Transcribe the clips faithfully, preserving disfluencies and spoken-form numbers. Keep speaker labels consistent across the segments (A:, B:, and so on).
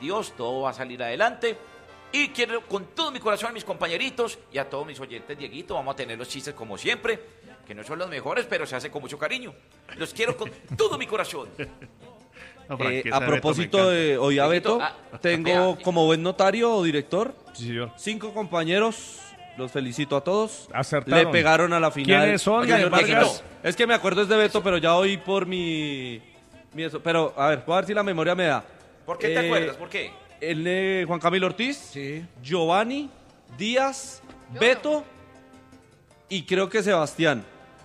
A: Dios, todo va a salir adelante. Y quiero con todo mi corazón a mis compañeritos y a todos mis oyentes, Dieguito, vamos a tener los chistes como siempre, que no son los mejores, pero se hace con mucho cariño. Los quiero con todo mi corazón.
B: No,
C: Eh, a propósito de hoy a Beto,
A: Ah,
C: tengo
A: vea.
C: como buen notario o director
D: Sí, señor.
C: cinco compañeros, los felicito a todos.
D: Acertaron.
C: Le pegaron a la final.
D: ¿Quiénes son,
C: Oiga,
D: señor
C: Vargas,
D: Vargas?
C: es que me acuerdo es de Beto, pero ya hoy por mi, mi eso. Pero a ver, voy a ver si la memoria me da.
A: ¿Por qué te
C: Eh,
A: acuerdas? ¿Por qué?
C: El eh, Juan Camilo Ortiz,
E: Sí.
C: Giovanni, Díaz, Beto y creo que Sebastián.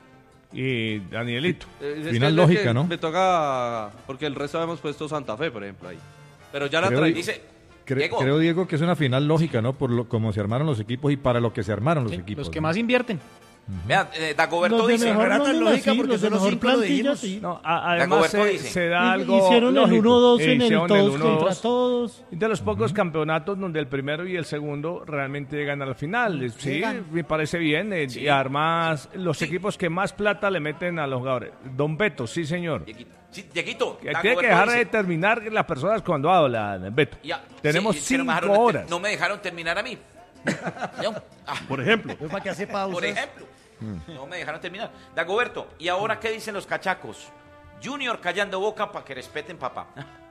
D: Y Danielito.
C: Eh, es
F: Final
C: que-
F: lógica,
C: que
F: ¿no?
C: Me toca, porque el resto habíamos puesto Santa Fe, por ejemplo, ahí. Pero ya la
F: Creo-
C: traí.
A: Dice,
F: Cre-
A: Diego,
F: creo, Diego, que es una final lógica, ¿no? Por lo, cómo se armaron los equipos y para lo que se armaron los
G: Sí,
F: equipos.
G: los que
F: ¿no?
G: más invierten.
A: vea, eh, Dagoberto
H: Los de
A: dice,
H: mejor
E: Era tan
H: nómina,
E: lógica
H: sí,
E: porque
H: los de
E: solo
H: mejor
E: cinco lo
H: plantilla,
E: dijimos.
H: sí.
D: No, a- además
A: Dagoberto
D: se,
A: dice.
D: se da
H: Hi-
D: algo
H: Hicieron
D: lógico.
H: el uno dos en el
D: Hicieron
H: todos
D: uno
H: contra
D: dos.
H: todos.
D: De los pocos campeonatos donde el primero y el segundo realmente llegan a la final. Sí,
E: Llegan.
D: me parece bien. eh,
A: Sí.
D: Y además, los equipos que más plata le meten a los jugadores. Don Beto, sí, señor.
A: Dieguito, sí, Dieguito,
D: Que Tiene
A: Dagoberto
D: que dejar
A: dice,
D: de terminar las personas cuando hablan, Beto.
A: ya,
D: Tenemos
A: sí, es que no me
D: cinco
A: dejaron-
D: horas.
A: No me dejaron terminar a mí. Yo, ah,
B: Por ejemplo.
E: Pues para que hace pausas.
A: por ejemplo. No me dejaron terminar. Dagoberto, ¿y ahora qué dicen los cachacos? Junior callando boca para que respeten papá.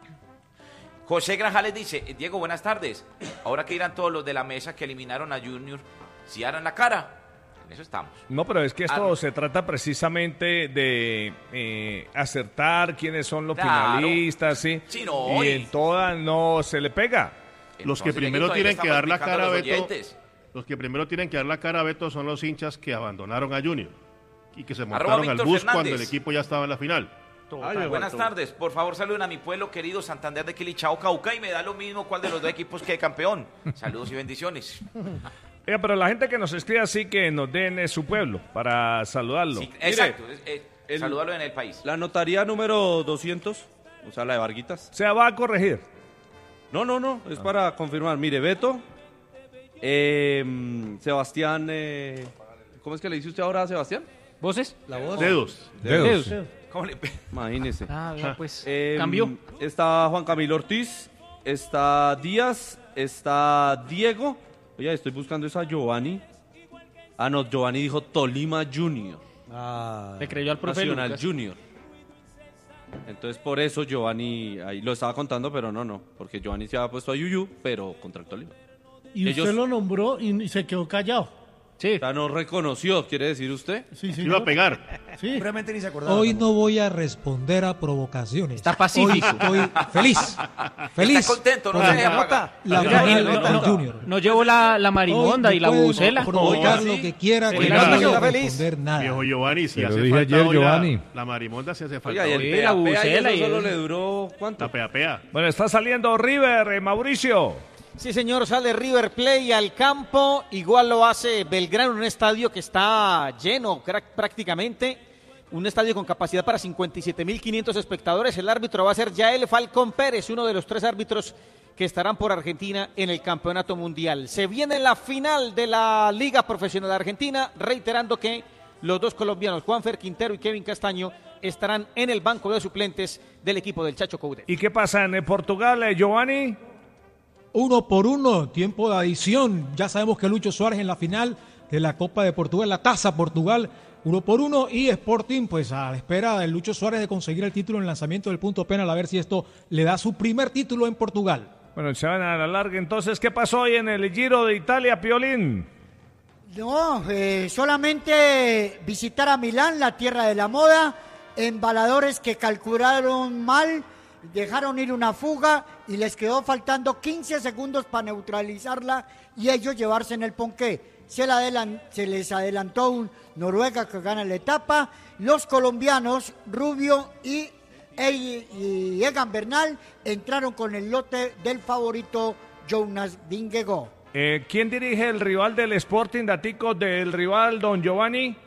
A: José Grajales dice, Diego, buenas tardes. Ahora que irán todos los de la mesa que eliminaron a Junior, si harán la cara. En eso estamos.
D: No, pero es que esto
A: Ah.
D: se trata precisamente de eh, acertar quiénes son los
A: Claro.
D: finalistas, ¿sí?
A: Sí, no,
D: y
A: y-
D: en todas no se le pega.
B: Los que
A: Entonces,
B: primero
A: Dieguito, ahí le
B: tienen que
A: estamos
B: dar la
A: explicando
B: cara a
A: los
B: Beto,
A: oyentes.
B: los que primero tienen que dar la cara a Beto son los hinchas que abandonaron a Junior y que se
A: Arroba
B: montaron al
A: Víctor
B: bus
A: Fernández.
B: cuando el equipo ya estaba en la final.
C: Ay,
A: Buenas
C: aguantó.
A: tardes, por favor saluden a mi pueblo querido Santander de Quilichao, Cauca, y me da lo mismo cuál de los dos equipos quede campeón. Saludos y bendiciones.
D: Oiga, pero la gente que nos escribe así que nos den eh, su pueblo para saludarlo.
A: Sí, exacto, es- es-
C: el-
A: salúdalo en el país.
C: La notaría número doscientos, o sea, la de Varguitas.
D: Se va a corregir.
C: No, no, no, es para confirmar. Mire, Beto, eh, Sebastián, eh, ¿cómo es que le dice usted ahora a Sebastián?
G: ¿Voces?
E: La voz.
B: Dedos.
F: Dedos.
A: ¿Cómo le-
C: Imagínese.
G: Ah, ya, pues.
C: Eh,
G: Cambió.
C: Está Juan Camilo Ortiz, está Díaz, está Diego. Oye, estoy buscando esa Giovanni. Ah, no, Giovanni dijo Tolima Junior.
E: Ah,
G: Le creyó al profe
C: Nacional
G: Lucas.
C: Junior. Entonces por eso Giovanni, ahí lo estaba contando, pero no, no, porque Giovanni se había puesto a Yuyu, pero contra el Tolima.
H: Y usted
C: Ellos-
H: lo nombró y, y se quedó callado.
G: Sí.
C: O sea, no reconoció, quiere decir usted.
H: Sí, sí.
B: Iba a pegar.
H: Sí.
E: seguramente ni se acordaba.
I: Hoy no voy a responder a provocaciones.
G: Está pacífico.
I: Hoy estoy feliz. Feliz.
A: Está contento, no
I: por
A: se
I: la-
A: deja apagar.
I: La
G: Oiga,
I: final
G: no,
I: del
G: no, no,
I: Junior.
G: no llevo la, la marimonda
I: Hoy
G: y la
I: pueden
G: bubucela.
I: provocar
C: Oiga,
I: lo
C: sí.
I: que quiera, que
B: Oiga,
I: no voy a
G: está
I: responder nada.
B: Viejo Giovanni, si
F: Te lo
B: hace
F: dije
B: falta
F: ayer,
B: hoy la-
F: Giovanni.
B: La, marimonda se hace falta
C: Oiga, y el
B: hoy.
G: Sí, la
C: pea, pea, y
G: bucela
C: eso
G: y
C: solo
G: el-
C: le duró, ¿cuánto?
B: La pea pea.
D: Bueno, está saliendo River, eh, Mauricio.
J: Sí, señor, sale River Play al campo. Igual lo hace Belgrano en un estadio que está lleno crack, prácticamente. Un estadio con capacidad para cincuenta y siete mil quinientos espectadores. El árbitro va a ser Yael Falcón Pérez, uno de los tres árbitros que estarán por Argentina en el Campeonato Mundial. Se viene la final de la Liga Profesional de Argentina, reiterando que los dos colombianos, Juanfer Quintero y Kevin Castaño, estarán en el banco de suplentes del equipo del Chacho Coudet.
D: ¿Y qué pasa en eh, Portugal, eh, Giovanni?
I: Uno por uno, tiempo de adición. Ya sabemos que Lucho Suárez en la final de la Copa de Portugal, la Taza Portugal, uno por uno. Y Sporting, pues a la espera de Lucho Suárez de conseguir el título en el lanzamiento del punto penal, a ver si esto le da su primer título en Portugal.
D: Bueno, se van a la larga. Entonces, ¿qué pasó hoy en el Giro de Italia, Piolín?
K: No, eh, solamente visitar a Milán, la tierra de la moda, embaladores que calcularon mal, dejaron ir una fuga y les quedó faltando quince segundos para neutralizarla y ellos llevarse en el ponqué. Se, la adelan- se les adelantó un Noruega que gana la etapa, los colombianos Rubio y, e- y Egan Bernal entraron con el lote del favorito Jonas Vingegaard.
D: Eh, ¿Quién dirige el rival del Sporting, datico del rival, don Giovanni?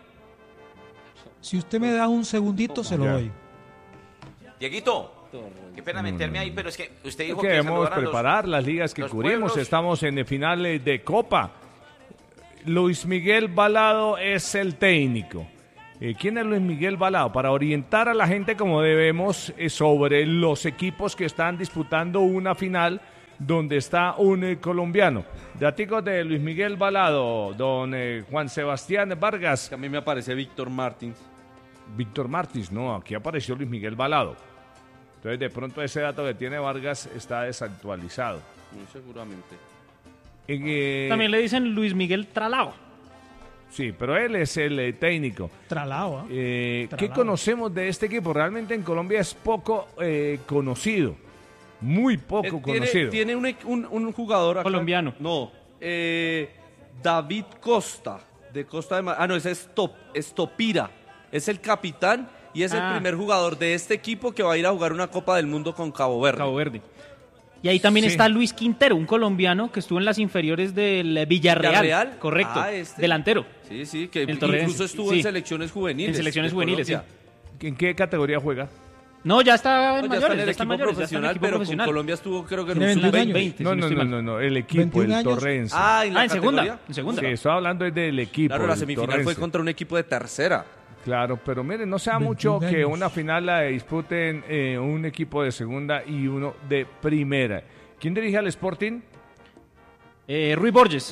I: Si usted me da un segundito, se lo
D: Ya.
I: doy.
A: Dieguito, qué pena meterme ahí, pero es que usted
D: Es
A: dijo
D: que
A: que
D: debemos
A: saludaran los-
D: preparar las ligas que
A: los
D: cubrimos.
A: pueblos.
D: Estamos en finales de Copa. Luis Miguel Balado es el técnico. Eh, ¿Quién es Luis Miguel Balado? Para orientar a la gente como debemos eh, sobre los equipos que están disputando una final donde está un eh, colombiano. Daticos de Luis Miguel Balado, don eh, Juan Sebastián Vargas.
C: A mí me aparece Víctor Martins.
D: Víctor Martins, no, aquí apareció Luis Miguel Balado. Entonces, de pronto ese dato que tiene Vargas está desactualizado.
C: Muy seguramente.
D: En, eh,
G: También le dicen Luis Miguel Tralao.
D: Sí, pero él es el eh, técnico.
H: Tralao, ¿eh?
D: Eh, ¿Qué
H: Tralao.
D: conocemos de este equipo? Realmente en Colombia es poco eh, conocido. Muy poco
C: Eh, tiene,
D: conocido.
C: Tiene un, un, un jugador acá.
G: Colombiano.
C: No, eh, David Costa, de Costa de Mar... Ah, no, ese es Top, Estopira. Es el capitán y es
G: Ah.
C: el primer jugador de este equipo que va a ir a jugar una Copa del Mundo con Cabo Verde.
G: Cabo Verde. Y ahí también
D: Sí.
G: está Luis Quintero, un colombiano que estuvo en las inferiores del Villarreal.
C: ¿Villarreal?
G: Correcto.
C: Ah, este.
G: Delantero.
C: Sí, sí, que
G: El
C: incluso
G: torrense,
C: estuvo
G: sí.
C: en selecciones juveniles.
G: En selecciones
C: de
G: juveniles,
C: Colombia.
D: ¿En qué categoría juega?
G: No, ya está en
C: No, ya
G: mayores,
C: está en el
G: ya está
C: equipo
G: en mayores, ya está en el
C: profesional,
G: equipo
C: pero
G: profesional.
C: con Colombia estuvo creo que en
I: Tiene
C: un
I: veintiún
C: sub
I: años.
C: veinte.
D: No,
G: si no
D: no,
G: estoy
D: no,
G: mal.
D: no, no, el equipo,
I: veintiún
D: el
I: años.
D: Torrense.
C: Ah, en la
G: Ah, en segunda.
C: categoría.
G: En segunda.
D: Sí, estoy hablando es del equipo.
C: Claro, la
D: el
C: semifinal fue
D: Torrense.
C: contra un equipo de tercera.
D: Claro, pero miren, no sea
I: veintiún
D: mucho que
I: años.
D: una final la disputen eh, un equipo de segunda y uno de primera. ¿Quién dirige al Sporting?
G: Eh, Rui Borges.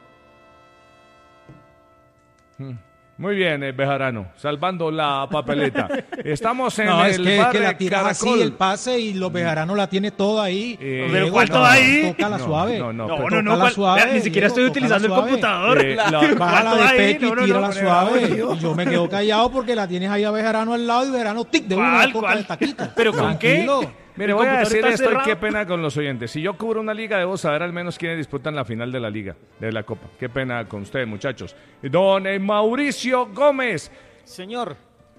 D: Muy bien, eh, Bejarano, salvando la papeleta. Estamos en
I: No,
D: el
I: es que,
D: bar
I: que
D: de
I: la tiras así,
D: Caracol.
I: el pase y los Bejarano la tiene toda ahí.
D: Eh,
G: Pero
I: Diego,
G: ¿cuál
I: no,
G: toda ahí?
I: Tócala
D: No,
I: suave.
D: no, no,
G: No,
D: pero-
G: no, no,
I: tócala
G: ¿cuál?
I: suave,
G: Vea, ni siquiera
I: Diego,
G: estoy utilizando el
I: tócala suave.
G: computador.
D: Eh, la-
G: ¿Cuál
I: Bájala
G: toda
I: de
G: ahí?
I: pecho
G: No,
I: y
G: no, no,
I: tírala
G: pero
I: suave.
G: no,
I: Y yo me quedo callado porque la tienes ahí a Bejarano al lado y Bejarano tic de una
G: ¿Cuál,
I: la toca
G: cuál?
I: de taquito.
G: ¿Pero con qué?
I: Tranquilo.
D: Mire,
G: ¿El
D: voy a
G: computador
D: decir
G: está
D: esto y
G: cerrado?
D: qué pena con los oyentes. Si yo cubro una liga, debo saber al menos quiénes disputan la final de la liga, de la Copa. Qué pena con ustedes, muchachos. Don eh, Mauricio Gómez,
J: Señor,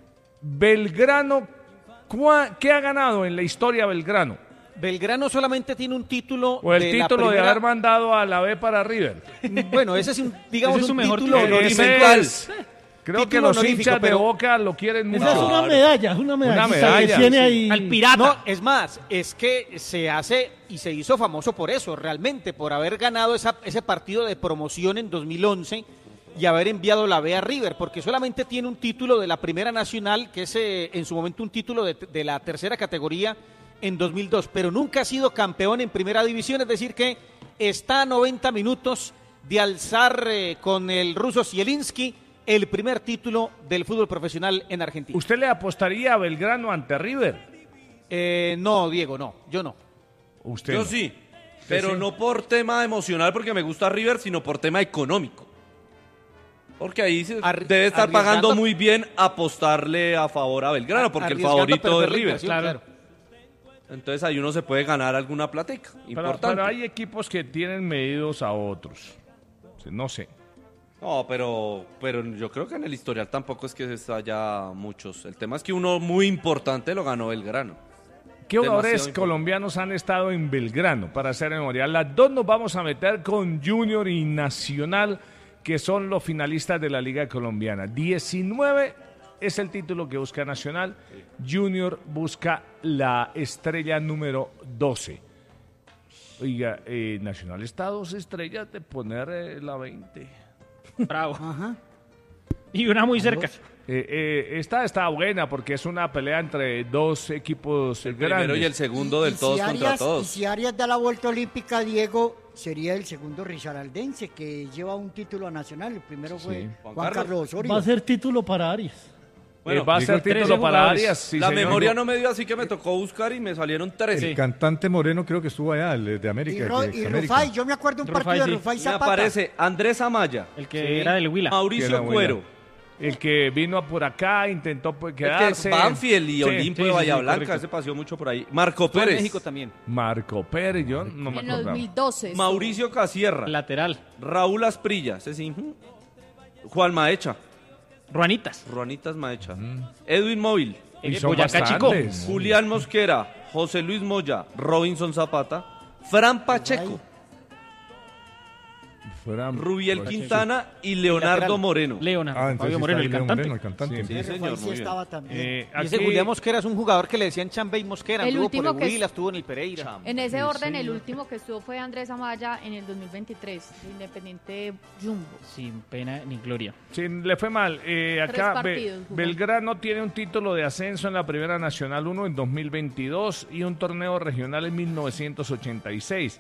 D: Belgrano, ¿cuá- ¿qué ha ganado en la historia Belgrano?
J: Belgrano solamente tiene un título
D: O el
J: de la
D: título de
J: primera-
D: haber mandado a la B para River.
J: Bueno, ese es un, digamos,
G: Ese es su
J: un
G: mejor
J: título
G: título.
D: Ese
J: honorífico.
D: es- Creo que
J: Título
D: los
J: honorífico,
D: hinchas de
J: pero-
D: Boca lo quieren mucho.
H: Esa es una medalla, es una medalla.
D: medalla,
H: que tiene
D: sí.
H: ahí.
G: Al pirata.
J: No, es más, es que se hace y se hizo famoso por eso, realmente, por haber ganado esa- ese partido de promoción en dos mil once y haber enviado la B a River, porque solamente tiene un título de la Primera Nacional, que es eh, en su momento un título de, de la tercera categoría en dos mil dos, pero nunca ha sido campeón en Primera División, es decir que está a noventa minutos de alzar eh, con el ruso Zielinski el primer título del fútbol profesional en Argentina.
D: ¿Usted le apostaría a Belgrano ante River?
J: Eh, no, Diego, no, yo no.
D: Usted
C: Yo
D: no.
C: sí, pero
D: sí.
C: no por tema emocional porque me gusta River, sino por tema económico. Porque ahí se
J: Arri-
C: debe estar
J: arriesgando-
C: pagando muy bien apostarle a favor a Belgrano, porque el
J: Arriesgando a
C: favorito
J: perder
C: es
J: la
C: River.
J: inversión, claro.
C: Entonces ahí uno se puede ganar alguna platica.
D: Pero,
C: Importante.
D: pero hay equipos que tienen medidos a otros. No sé.
C: No, pero, pero yo creo que en el historial tampoco es que haya muchos. El tema es que uno muy importante lo ganó Belgrano.
D: ¿Qué jugadores
C: Demasiado importante.
D: colombianos han estado en Belgrano para hacer memoria? Las dos nos vamos a meter con Junior y Nacional, que son los finalistas de la Liga Colombiana. diecinueve es el título que busca Nacional. Junior busca la estrella número doce. Oiga, eh, Nacional está a dos estrellas de poner eh, la veinte.
G: Bravo. Y una muy cerca.
D: Eh, eh, esta está buena porque es una pelea entre dos equipos
C: El
D: grandes.
C: primero y el segundo del
K: Y
C: todos
K: si
C: contra
K: Arias,
C: todos.
K: Y si Arias da la vuelta olímpica, Diego, sería el segundo risaraldense que lleva un título nacional. El primero fue
D: Sí.
K: Juan,
C: Juan
K: Carlos,
C: Carlos.
K: Osorio.
H: Va a ser título para Arias.
C: Bueno,
D: Eh, va a
C: digo,
D: ser
G: trece
D: título para
G: jugadores.
D: Arias. sí,
C: la
D: señor.
C: memoria no me dio, así que me tocó buscar y me salieron tres.
F: El cantante Moreno creo que estuvo allá, el de América.
K: Y, Ro-
F: de
K: y
F: América.
K: Rufai, yo me acuerdo un
G: Rufai,
K: partido
G: sí.
K: de Rufai
C: Me
K: Zapata.
C: aparece Andrés Amaya,
G: El que era del Huila.
D: Que
C: Mauricio
D: era buena.
C: Cuero,
D: El que vino por acá, intentó pues,
C: el que
D: quedarse.
C: es Banfield y
D: Sí.
C: Olimpo
G: sí,
C: de
G: sí,
C: Bahía
G: sí,
C: Blanca,
G: correcto.
C: ese paseó mucho por ahí. Marco
J: Estuvo en
C: Pérez,
J: México también.
D: Marco Pérez, yo no me
L: En
D: acordaba.
L: dos mil doce. estuvo.
C: Mauricio Casierra,
G: Lateral.
C: Raúl Asprilla, ese sí. ujú. Juan Maecha,
G: Ruanitas.
C: Ruanitas Maecha, Edwin Móvil,
D: Y
G: Eh,
D: son
G: Boyacá Chico.
D: bastantes.
C: Julián Mosquera, José Luis Moya, Robinson Zapata, Fran Pacheco,
D: Fueran-
C: Rubiel
D: pues,
C: Quintana y Leonardo
J: lateral.
C: Moreno.
G: Leonardo.
F: Ah, entonces
G: Fabio
F: sí
G: Moreno,
F: está
G: el
F: ahí Leo
G: cantante.
F: Moreno, el cantante.
D: Sí.
C: Sí,
K: Rufai
C: señor,
K: sí
C: muy bien.
K: estaba también.
D: Eh,
J: Y ese
D: aquí-
J: Julián Mosquera es un jugador que le decían Chambey Mosquera,
L: El
J: anduvo por
L: último
J: el
L: que
J: Huila,
L: es-
J: estuvo en el Pereira.
L: En ese orden, el último que estuvo fue Andrés Amaya en el dos mil veintitrés, de Independiente Jumbo.
G: Sin pena ni gloria.
D: Sí, le fue mal. Eh, acá Be-
L: partidos jugó.
D: Belgrano tiene un título de ascenso en la Primera Nacional uno en dos mil veintidós y un torneo regional en mil novecientos ochenta y seis.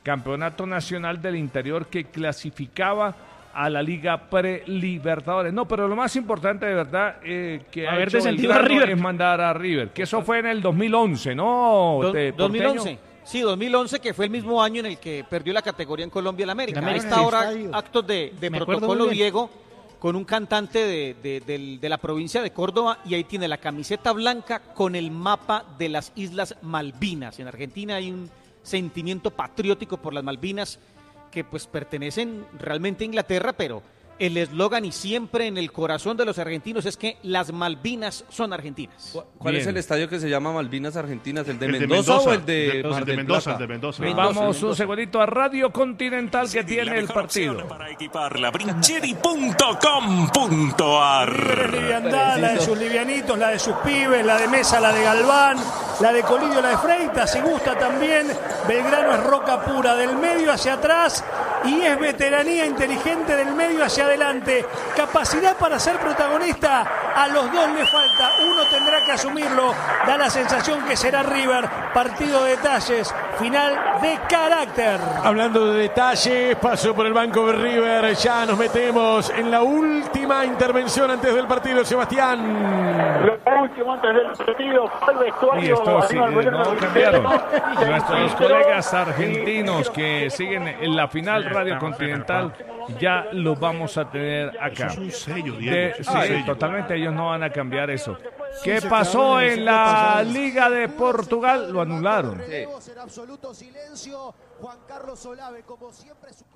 D: campeonato nacional del interior que clasificaba a la Liga Pre-Libertadores. No, pero lo más importante de verdad eh, que ha
G: Haber
D: hecho
G: descendido
D: Belgrano
G: a River.
D: es mandar a River, que eso fue en el dos mil once, ¿no?
J: Do-
D: de
J: dos mil once.
D: Porteño?
J: Sí, dos mil once, que fue el mismo año en el que perdió la categoría en Colombia el América.
G: El América,
J: Está
G: sí.
J: ahora actos de, de
G: Me acuerdo
J: protocolo
G: muy bien.
J: Diego con un cantante de, de- del- de la provincia de Córdoba y ahí tiene la camiseta blanca con el mapa de las Islas Malvinas. En Argentina hay un sentimiento patriótico por las Malvinas que pues pertenecen realmente a Inglaterra, pero el eslogan y siempre en el corazón de los argentinos es que las Malvinas son argentinas.
C: ¿Cuál
D: Bien.
C: es el estadio que se llama Malvinas Argentinas? ¿El de
B: El de
C: Mendoza,
B: Mendoza,
C: o el de
B: el de-
C: Mar
B: el de
C: del
B: Mendoza,
C: Plata?
B: el de Mendoza.
D: Vamos
J: Mendoza,
D: un
J: Mendoza.
D: segundito a Radio Continental que tiene
M: la
D: el
M: mejor opción
D: partido.
M: para equiparla, brincheri punto com punto ar.
N: River es liviandad, la de sus livianitos, la de sus pibes, la de Mesa, la de Galván, la de Colidio, la de Freitas, si gusta también. Belgrano es roca pura, del medio hacia atrás, y es veteranía inteligente del medio hacia adelante. Capacidad para ser protagonista, a los dos le falta, uno tendrá que asumirlo. Da la sensación que será River, partido de detalles, final de carácter.
O: Hablando de detalles, pasó por el banco de River, ya nos metemos en la última intervención antes del partido, Sebastián.
P: Lo último antes del partido fue el
D: Y
P: vestuario.
D: esto sí,
P: Aníbal Moreno
D: no
P: del
D: cambiaron.
P: Interior.
D: Nuestros colegas argentinos que siguen en la final Radio Continental ya lo vamos a tener acá.
B: Eso es un sello, Diego,
D: De-
B: eso es
D: sí,
B: un sello.
D: totalmente, ellos no van a cambiar eso. ¿Qué
E: se
D: pasó
E: quedaron en el
D: en
E: siglo
D: la
E: pasado.
D: Liga de Portugal? Lo anularon.
E: En absoluto silencio, Juan Carlos Solave, como siempre, su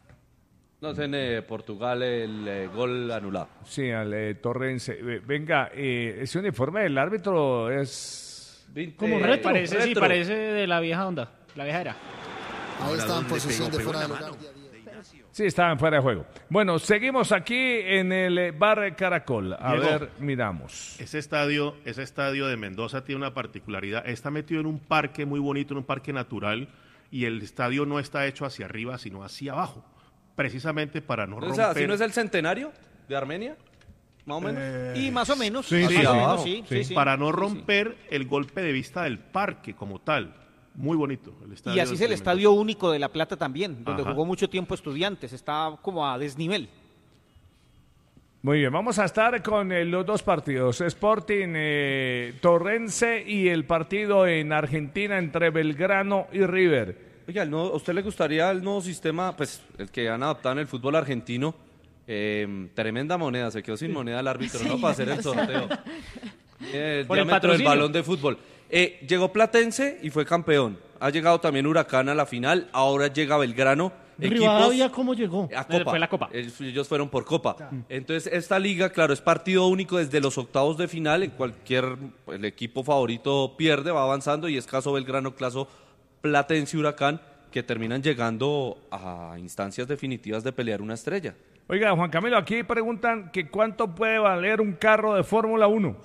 C: No sé, en eh, Portugal el eh, gol anulado.
D: Sí, al eh, Torrense. Eh, Venga, eh, ese uniforme del árbitro es...
G: Como retro. Parece, sí, parece de la vieja onda, la vieja era.
E: Ahí está en posición de fuera de lugar.
D: Sí, estaban fuera de juego. Bueno, seguimos aquí en el eh, Bar Caracol. A
B: Diego,
D: ver, miramos.
B: Ese estadio, ese estadio de Mendoza tiene una particularidad. Está metido en un parque muy bonito, en un parque natural, y el estadio no está hecho hacia arriba, sino hacia abajo, precisamente para no
C: O
B: romper.
C: sea, ¿si no es el centenario de Armenia? Más o menos.
J: Y más o menos.
B: Sí,
J: más
B: sí,
J: o
B: sí.
J: menos, sí, sí, sí.
B: Para no romper el golpe de vista del parque como tal. Muy bonito. El estadio
J: Y así es el
B: de
J: Estadio Único de La Plata también, donde
B: Ajá.
J: jugó mucho tiempo Estudiantes, está como a desnivel.
D: Muy bien, vamos a estar con eh, los dos partidos, Sporting eh, Torrense y el partido en Argentina entre Belgrano y River.
C: Oiga, ¿no, ¿a usted le gustaría el nuevo sistema, pues el que han adaptado en el fútbol argentino? Eh, tremenda moneda, se quedó sin moneda el árbitro,
G: Sí,
C: ¿no? Para hacer el
G: o sea.
C: sorteo. Eh, el
G: Por el
C: diámetro del
G: patrocinio.
C: balón de fútbol. Eh, llegó Platense y fue campeón. Ha llegado también Huracán a la final, ahora llega Belgrano.
H: Rivadavia, ¿cómo llegó?
C: A Copa.
G: Fue la Copa.
C: Ellos, ellos fueron por Copa. Entonces, esta liga, claro, es partido único desde los octavos de final. En cualquier, el equipo favorito pierde, va avanzando, y es caso Belgrano, caso Platense y Huracán, que terminan llegando a instancias definitivas de pelear una estrella.
D: Oiga, Juan Camilo, aquí preguntan que cuánto puede valer un carro de Fórmula uno.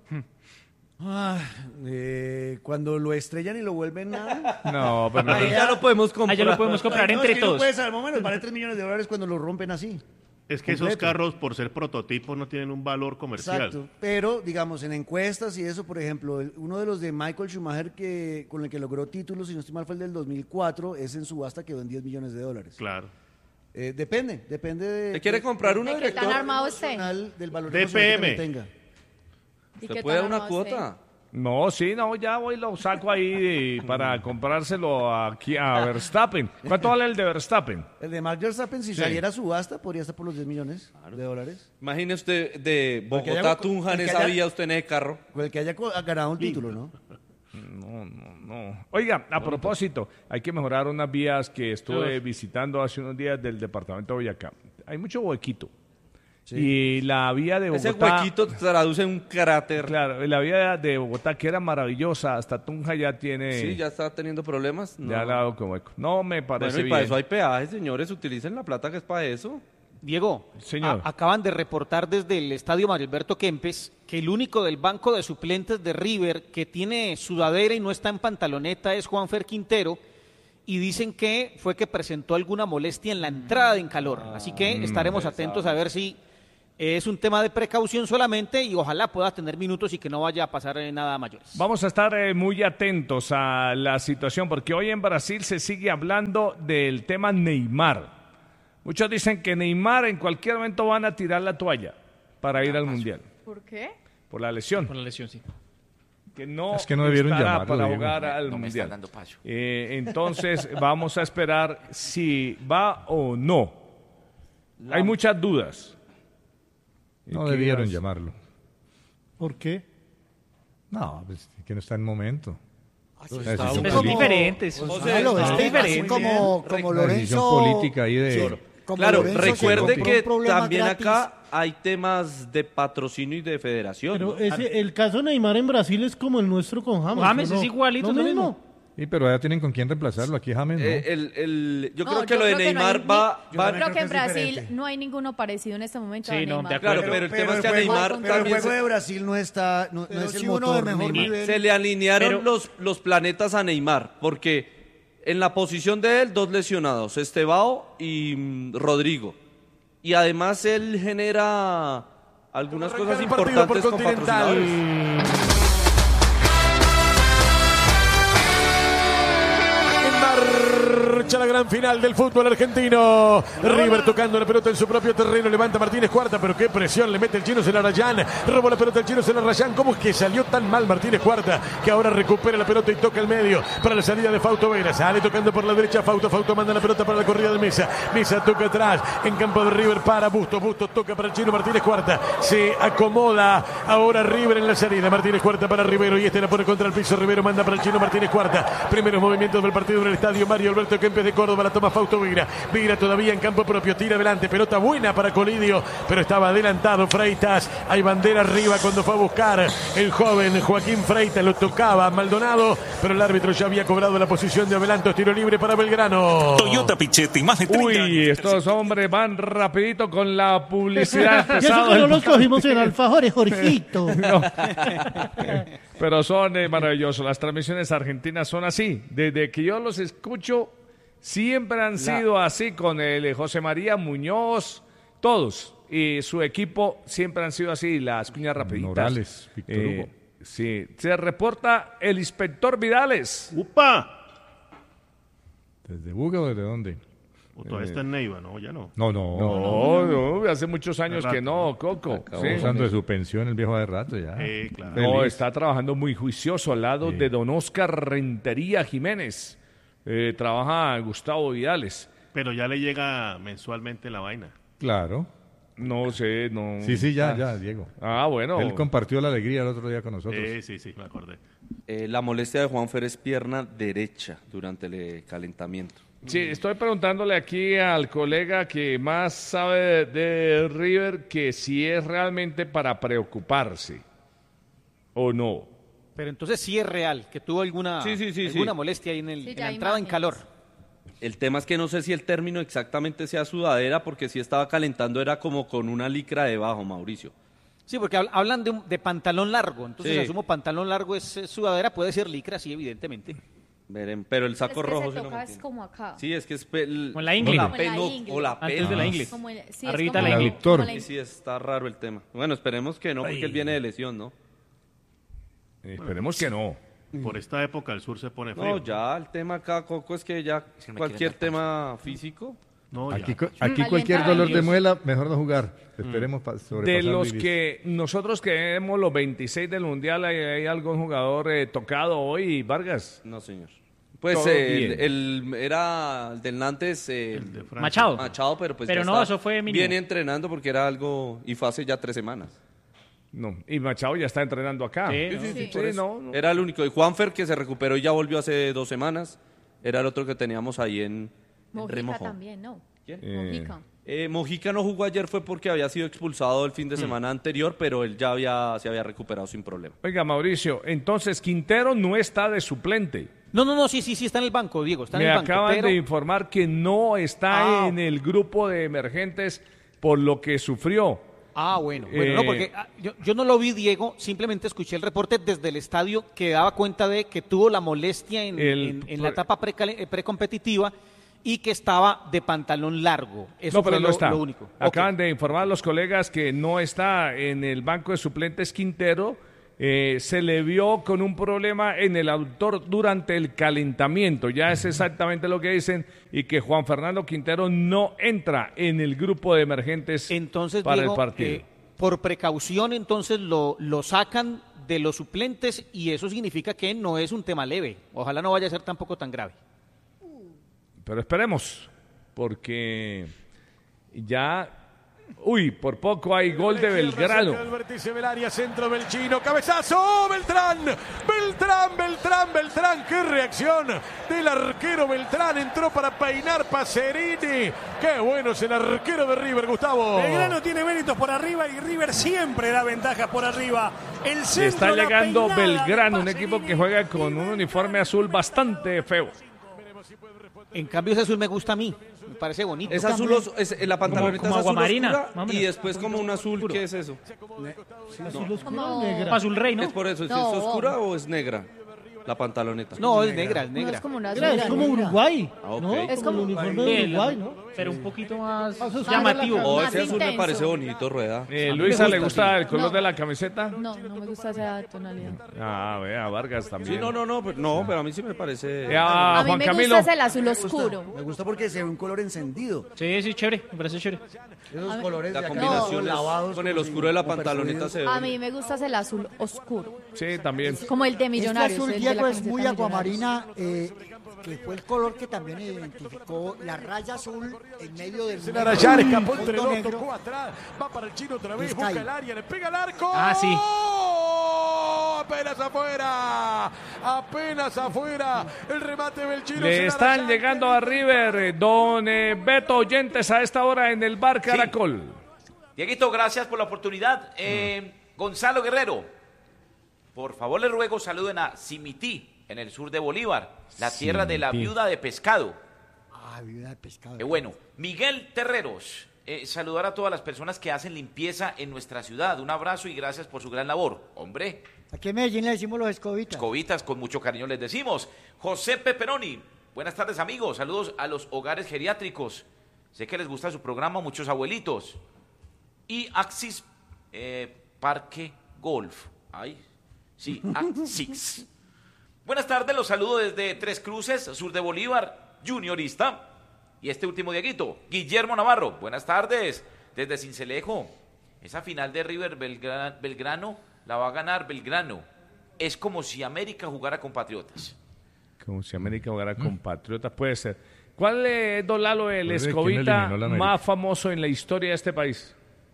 E: Ah, eh, cuando lo estrellan y lo vuelven nada.
D: No, pero...
C: Ahí ya lo podemos comprar.
G: Ahí ya lo podemos comprar
E: Ay, no,
G: entre
E: es que no
G: todos.
E: puede ser, al momento vale tres millones de dólares cuando lo rompen así.
B: Es que esos
E: Completo.
B: carros, por ser prototipos, no tienen un valor comercial.
E: Exacto, pero digamos en encuestas y eso, por ejemplo, el- uno de los de Michael Schumacher que con el que logró títulos, si no estoy mal, fue el del dos mil cuatro, es en subasta quedó en diez millones de dólares.
B: Claro.
E: Eh, depende, depende de...
C: ¿Te quiere comprar uno,
L: ¿De qué tan armado esté?
E: emocional, del valor
B: D
E: emocional
B: P M.
E: que tenga.
L: ¿Y
C: ¿Se
L: qué
C: puede
L: tan
C: dar una
L: armado esté?
C: cuota?
D: No, sí, no, ya voy y lo saco ahí para comprárselo aquí a Verstappen. ¿Cuánto vale el de Verstappen?
E: El de Max Verstappen, si
D: Sí.
E: saliera a subasta, podría estar por los diez millones de dólares.
C: Imagine usted de
E: Porque
C: Bogotá a
E: haya-
C: Tunja en
E: el que
C: esa
E: haya-
C: vía, usted en ese carro.
E: Con el que haya co- ganado un título, ¿no?
D: No, no, no. Oiga, a propósito, hay que mejorar unas vías que estuve visitando hace unos días del departamento de Boyacá. Hay mucho huequito. Y la vía de Bogotá...
C: Ese huequito traduce en un cráter.
D: Claro, la vía de Bogotá, que era maravillosa, hasta Tunja ya tiene...
C: Sí, ya está teniendo problemas. No.
D: Ya la hago como hueco. No me parece
C: Bueno, y
D: bien.
C: para eso hay peajes, señores. Utilicen la plata que es para eso.
J: Diego,
D: Señor.
J: a- acaban de reportar desde el estadio Mario Alberto Kempes que el único del banco de suplentes de River que tiene sudadera y no está en pantaloneta es Juanfer Quintero, y dicen que fue que presentó alguna molestia en la entrada en calor. Así que estaremos atentos a ver si Es un tema de precaución solamente y ojalá pueda tener minutos y que no vaya a pasar eh, nada mayores.
D: Vamos a estar eh, muy atentos a la situación porque hoy en Brasil se sigue hablando del tema Neymar. Muchos dicen que Neymar en cualquier momento van a tirar la toalla para ir al Mundial.
L: ¿Por qué?
D: Por la lesión.
G: Por la lesión, sí.
D: Que no,
F: es que no debieron
D: estará
F: llamarlo,
D: para
F: Diego.
D: jugar al
A: No me
D: Mundial.
A: están dando paso.
D: Eh, entonces vamos a esperar si va o no. Hay muchas dudas.
F: No
D: ¿Qué
F: debieron
D: dirás?
F: llamarlo.
H: ¿Por qué?
F: No, pues que no está en momento.
G: Son
F: Una decisión
G: como
F: política.
G: diferentes.
K: Pues,
G: son-
K: claro,
G: son
K: es que
G: diferentes.
K: así como, como
F: Una decisión
K: Lorenzo...
F: política ahí de...
K: Sí, como
C: Claro,
K: Lorenzo se
C: recuerde
K: compró
C: que
K: un problema
C: también
K: gratis.
C: acá hay temas de patrocinio y de federación.
H: Pero
C: ¿no?
H: ese, el caso de Neymar en Brasil es como el nuestro con James.
G: James
H: ¿o no?
G: es igualito,
H: Lo
G: lo
H: mismo.
G: mismo.
F: Sí, pero ya tienen con quién reemplazarlo. Aquí James, ¿no?
C: Eh, el, el- yo
L: No,
C: creo que
L: yo
C: lo de
L: creo que no hay
C: Neymar
L: ni-
C: va...
L: Yo
C: va-
L: creo que en
E: es
L: Brasil
E: diferente.
L: no hay ninguno parecido en este momento
G: Sí,
L: a
G: no,
L: Neymar.
G: de
C: Claro,
G: acuerdo.
C: pero el tema es que
E: el
C: a
E: juego-
C: Neymar
E: pero el
C: también
E: juego
C: se,
E: de Brasil no está, no, no
K: Pero
E: es el
K: sí uno
E: motor
K: de mejor
E: Neymar.
K: nivel.
C: se le alinearon
G: Pero-
C: los, los planetas a Neymar, porque en la posición de él, dos lesionados, Estevao y mm, Rodrigo. Y además él genera algunas cosas
O: El partido por
C: importantes con
O: Continental.
C: patrocinadores.
O: Marcha la gran final del fútbol argentino. River tocando la pelota en su propio terreno. Levanta Martínez Cuarta, pero qué presión le mete el Chino Celarayán. Robó la pelota el Chino Celarayán. ¿Cómo es que salió tan mal Martínez Cuarta? Que ahora recupera la pelota y toca el medio para la salida de Fausto Vera. Sale tocando por la derecha Fausto. Fausto manda la pelota para la corrida de Mesa. Mesa toca atrás. En campo de River para Bustos. Bustos toca para el Chino Martínez Cuarta. Se acomoda ahora River en la salida. Martínez Cuarta para Rivero y este la pone contra el piso. Rivero manda para el Chino Martínez Cuarta. Primeros movimientos del partido en el estadio Mario Alberto Kempes de Córdoba. La toma Fausto Vieira. Vieira todavía en campo propio. Tira adelante. Pelota buena para Colidio, pero estaba adelantado Freitas. Hay bandera arriba cuando fue a buscar el joven Joaquín Freitas. Lo tocaba Maldonado, pero el árbitro ya había cobrado la posición de adelanto. Tiro libre para Belgrano.
M: Toyota Pichetti, más de treinta años.
D: Uy, estos hombres van rapidito con la publicidad.
H: Y eso
D: pesado
H: que no
D: del-
H: los cogimos en alfajores, Jorgito.
D: No. Pero son eh, maravillosos. Las transmisiones argentinas son así. Desde que yo los escucho, siempre han sido así con el eh, José María Muñoz, todos. Y su equipo siempre han sido así, las cuñas rapiditas.
F: Morales, Víctor
D: Eh,
F: Hugo.
D: Sí, se reporta el inspector Vidales.
B: ¡Upa!
F: ¿Desde Buga o desde dónde?
B: O todavía está en Neiva, ¿no? Ya no.
F: No, no.
D: No, no, hace muchos años
B: Hace
D: que no, Coco.
F: Acabó
D: Sí.
F: usando de su pensión el viejo de rato ya.
B: Eh, claro.
D: No,
F: Feliz.
D: está trabajando muy juicioso al lado
F: Sí.
D: de don Oscar Rentería Jiménez. Eh, trabaja Gustavo Vidales.
B: Pero ya le llega mensualmente la vaina.
F: Claro.
D: No sé, no.
F: Sí, sí, ya,
D: Ah.
F: ya, Diego.
D: Ah, bueno.
F: Él compartió la alegría el otro día con nosotros.
B: Eh, sí, sí, me acordé.
C: Eh, la molestia de Juanfer es pierna derecha durante el eh, calentamiento.
D: Sí, estoy preguntándole aquí al colega que más sabe de, de River que si es realmente para preocuparse o no.
J: Pero entonces sí es real, que tuvo alguna,
C: Sí, sí, sí,
J: alguna
C: sí.
J: molestia ahí en, el,
L: Sí,
J: en
L: ya
J: la
L: hay
J: entrada en
L: imágenes.
J: calor.
C: El tema es que no sé si el término exactamente sea sudadera, porque si estaba calentando era como con una licra debajo, Mauricio.
J: Sí, porque habl- hablan de, un- de pantalón largo, entonces
C: Sí.
J: asumo pantalón largo es eh, sudadera, puede ser licra, sí, evidentemente.
C: Verem, pero el saco
L: Es que
C: rojo
L: se
C: sí lo
L: toca es
C: mantiene.
L: como acá.
C: Sí, es que es pe- el-
G: Con la ingle.
C: o
L: Como en la
C: peno-
L: ingle.
C: o la
G: Antes
C: pena.
G: de la ingle.
L: Como el- sí, es
G: Arribita
L: como
G: la
L: la-
G: ingle.
L: como la
C: Sí,
L: ingle.
C: sí, está raro el tema. Bueno, esperemos que no, porque él viene de lesión, ¿no?
D: Eh, Esperemos que no.
B: Por esta época el sur se pone frío.
C: No, ya el tema acá, Coco, es que ya
A: que me
C: cualquier
A: quieren
C: tema físico.
B: No, ya.
F: Aquí, co- aquí
L: Calienta
F: cualquier
L: la
F: dolor de
L: Dios.
F: muela, mejor no jugar. Esperemos pa-
D: De
F: sobrepasar
D: los
F: Vivir.
D: que nosotros queremos los veintiséis del Mundial, ¿hay, hay algún jugador eh, tocado hoy, Vargas?
C: No, señor. Pues
D: Todo
C: eh,
D: bien.
C: el, el- era el del Nantes, eh,
B: El de Francia.
G: Machado.
C: Machado, pero pues
G: Pero
C: ya
G: no,
C: está
G: eso fue mínimo.
C: viene entrenando porque era algo y fue hace ya tres semanas.
D: No, y Machado ya está entrenando acá.
G: Sí,
C: Sí,
G: ¿no?
C: sí, sí,
L: Sí.
C: por
D: Sí,
C: eso.
D: no, no.
C: Era el único. Y Juanfer, que se recuperó y ya volvió hace dos semanas, era el otro que teníamos ahí en, en
L: Mojica
C: Remojo.
L: también, ¿no?
C: ¿Quién?
L: Mojica.
C: Eh, Mojica no jugó ayer fue porque había sido expulsado el fin de semana anterior, pero él ya había, se había recuperado sin problema.
D: Oiga, Mauricio, entonces Quintero no está de suplente.
J: No, no, no, sí, sí, sí, está en el banco, Diego, está en
D: Me
J: el banco.
D: acaban
J: pero-
D: de informar que no está
J: Ah.
D: en el grupo de emergentes por lo que sufrió.
J: Ah, bueno, bueno, no,
D: Eh,
J: porque ah, yo, yo no lo vi, Diego, simplemente escuché el reporte desde el estadio que daba cuenta de que tuvo la molestia en,
D: El-
J: en- en la etapa precale- eh, precompetitiva y que estaba de pantalón largo. Eso
D: no, pero
J: fue
D: no
J: lo,
D: está.
J: lo único.
D: Acaban
J: Ok.
D: de informar los colegas que no está en el banco de suplentes Quintero. Eh, se le vio con un problema en el aductor durante el calentamiento. Ya es exactamente lo que dicen. Y que Juan Fernando Quintero no entra en el grupo de emergentes
J: Entonces,
D: para
J: Diego,
D: el partido.
J: eh, por precaución, entonces lo, lo sacan de los suplentes y eso significa que no es un tema leve. Ojalá no vaya a ser tampoco tan grave.
D: Pero esperemos, porque ya, uy, por poco hay gol de Belgrano.
O: El vértice del área, centro del chino, cabezazo, Beltrán, Beltrán, Beltrán, Beltrán, qué reacción del arquero Beltrán, entró para peinar Pacerini, qué bueno es el arquero de River, Gustavo.
N: Belgrano tiene méritos por arriba y River siempre da ventajas por arriba. El centro,
D: Está
N: la
D: llegando
N: peinada
D: Belgrano,
N: de
D: un equipo que juega con un uniforme azul bastante feo.
J: En cambio, ese azul me gusta a mí. Me parece bonito.
C: Es azul, os- es, la pantaloneta
G: Como- como
C: es azul
G: aguamarina,
C: oscura
G: más o
C: y
G: menos.
C: después como un azul, ¿qué es eso?
H: Azul oscuro
L: Como-
H: o negra.
G: Azul rey, ¿no?
C: Es por eso, ¿es
L: No.
C: oscura o es negra la pantaloneta?
J: No, es negra, es
L: No
J: negra.
L: es como una
H: Negra, es
L: azul.
H: como Uruguay,
C: Ah, ok.
H: ¿no?
L: Es como-
H: el uniforme de
G: Sí,
H: Uruguay, ¿no?
G: Pero un poquito más
H: Más oscura
G: llamativo.
H: la
C: Oh,
L: Más
C: ese azul me
L: intenso.
C: parece bonito, Rueda.
D: Eh,
C: A mí
D: Luisa,
C: me
D: ¿le gusta
C: sí.
D: el color
L: No.
D: de la camiseta?
L: No, no me gusta esa tonalidad.
D: Ah, vea, Vargas también.
C: Sí, no, no, no, pero, no, pero a mí sí me parece...
D: Eh, ah,
L: A mí
D: Juan
L: me
D: Camilo.
L: gusta es el azul oscuro.
E: Me gusta porque se ve un color encendido.
G: Sí, sí, chévere, me parece chévere.
E: Esos
L: A ver.
E: colores
C: La
E: de acá
C: combinación
E: no,
C: es-
E: lavados
C: con el
E: como
C: oscuro
E: si-
C: de la
E: como
C: pantaloneta
E: perfumidos.
C: se ve
L: A
C: bonito.
L: mí me gusta es el azul oscuro.
D: Sí, también.
L: Como el de
K: Este
L: Millonarios.
K: azul,
L: el de la
K: Diego, es
L: camiseta
K: muy
L: de Millonarios.
K: aguamarina, eh, que fue el color que también identificó la raya azul en medio del
O: El Arayán escapó
K: fondo
O: entre dos,
K: negro.
O: tocó atrás, va para el chino otra vez,
K: Vizcay.
O: busca el área, le pega el arco.
G: Ah, sí.
O: Apenas afuera, apenas afuera, el remate del chino.
D: Le
O: se
D: están
O: Arayán.
D: llegando a River, eh, don eh, Beto Oyentes, a esta hora en el bar Caracol.
A: Dieguito, gracias por la oportunidad. Eh, Gonzalo Guerrero, por favor le ruego saluden a Simití, en el sur de Bolívar, la tierra de la
K: Simití.
A: viuda de pescado.
K: Ah, viuda de pescado.
A: Qué bueno. Miguel Terreros, eh, saludar a todas las personas que hacen limpieza en nuestra ciudad. Un abrazo y gracias por su gran labor. Hombre,
K: Aquí en Medellín le decimos los escobitas.
A: escobitas con mucho cariño les decimos. José Peperoni, buenas tardes amigos. Saludos a los hogares geriátricos. Sé que les gusta su programa, muchos abuelitos. Y Axis eh, Parque Golf. Ay, sí, Axis. Buenas tardes, los saludo desde Tres Cruces, sur de Bolívar, juniorista. Y este último Dieguito, Guillermo Navarro. Buenas tardes, desde Cincelejo. Esa final de River Belgra- Belgrano la va a ganar Belgrano. Es como si América jugara con Patriotas.
D: Como si América jugara con Patriotas, puede ser. ¿Cuál es, don Lalo, el
F: Puede ser, ¿quién
D: escobita
F: eliminó la América?
D: más famoso en la historia de este país?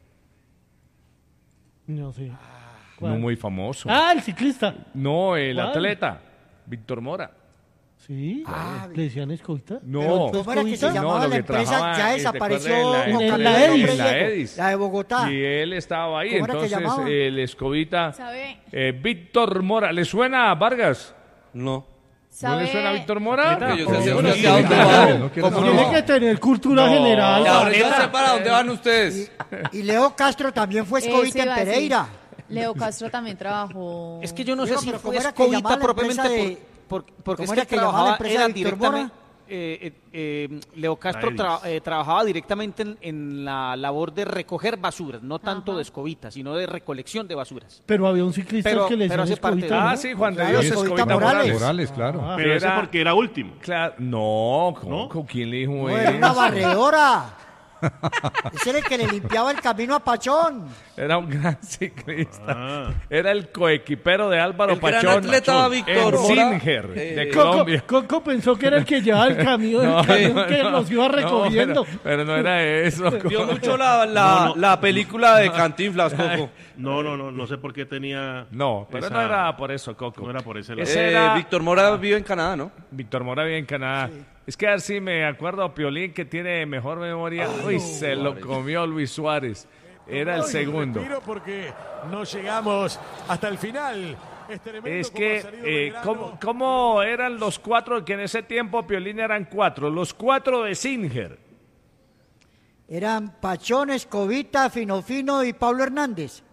H: No sé.
D: No muy famoso.
H: Ah, el ciclista.
D: No, el
H: ¿Cuál?
D: atleta, Víctor Mora.
H: Sí.
K: Ah,
H: ¿Le decían escobita?
D: No,
K: ¿Cómo era que se
D: No,
K: llamaba
D: lo
K: la
D: que
K: empresa?
D: trabajaba,
K: Ya
D: eh, ¿te
K: desapareció.
D: acuerdas? En
K: con
D: la-
K: Camilo
D: en la
K: López
D: Edis.
K: Viejo,
D: La Edis.
K: La de Bogotá.
D: Y él estaba ahí,
K: ¿Cómo era que
D: entonces
K: llamaba?
D: el escobita,
L: ¿Sabe?
D: eh, Víctor Mora. ¿Le suena a Vargas?
C: No.
D: ¿No le
L: ¿Sabe?
D: suena a Víctor Mora?
C: Porque yo sé
D: ¿Cómo
C: hacia
D: no?
C: dónde
D: Sí,
C: va.
D: claro.
C: No quiero
D: ¿Cómo
H: Tiene
D: no?
H: que tener cultura
D: No.
H: general.
C: Y ahora yo sé para dónde van ustedes.
K: Y Leo Castro también fue
L: Eso
K: escobita en
L: iba a decir.
K: Pereira.
L: Leo Castro también trabajó.
J: Es que yo no sé
K: Diego,
J: si
K: pero
J: fue
K: ¿cómo era que
J: escobita
K: llamaba la
J: propiamente
K: empresa de-
J: por, por- porque es
K: ¿Cómo
J: que
K: era que llamaba la
J: trabajaba,
K: empresa
J: era
K: de Víctor
J: directamente, eh, eh, eh, Leo Castro
B: La
J: tra-
B: Edis.
J: eh, trabajaba directamente en, en la labor de recoger basuras, no tanto
L: Ajá.
J: de escobita, sino de recolección de basuras.
H: Pero había un ciclista
J: Pero-
H: que le
J: pero
H: decían
J: hace parte
H: escobita,
J: de-
H: ¿no?
D: Ah, sí, Juan de
K: Claro,
D: Dios
K: Escobita
D: Escobita
K: Morales.
D: Morales.
F: Morales, claro.
H: Ah,
B: Pero
D: Era-
B: eso porque era último.
D: Claro, no, ¿cómo?
B: ¿No?
D: ¿Con quién le dijo
K: No,
D: eso?
K: era una barredora. Ese era el que le limpiaba el camino a Pachón.
D: Era un gran ciclista.
B: Ah.
D: Era el coequipero de Álvaro
C: El gran
D: Pachón.
C: atleta
D: el
C: Víctor Mora,
D: Singer
C: eh,
D: de
H: Coco,
D: Colombia.
H: Coco pensó que era el que llevaba el camión, el camión que los iba recogiendo.
D: pero, pero no era eso.
C: Vio mucho la, la,
B: No, no.
C: la película de Cantinflas, Coco.
B: No, no, no, no sé por qué tenía.
D: No, pero
B: esa-
D: no era por eso, Coco.
B: No era por ese lado.
D: Ese
C: Eh,
D: era-
C: Víctor Mora vive en Canadá, ¿no?
D: Víctor Mora vive en Canadá. Es que así me acuerdo a Piolín, que tiene mejor memoria. Uy, se lo comió Luis Suárez. Era el
O: Ay,
D: segundo.
O: respiro porque no llegamos hasta el final. Es tremendo
D: Es
O: cómo
D: que,
O: ha salido
D: eh,
O: Belgrano.
D: ¿cómo, cómo eran los cuatro? Que en ese tiempo Piolín eran cuatro. Los cuatro de Singer.
K: Eran Pachón, Escobita, Fino Fino y Pablo Hernández.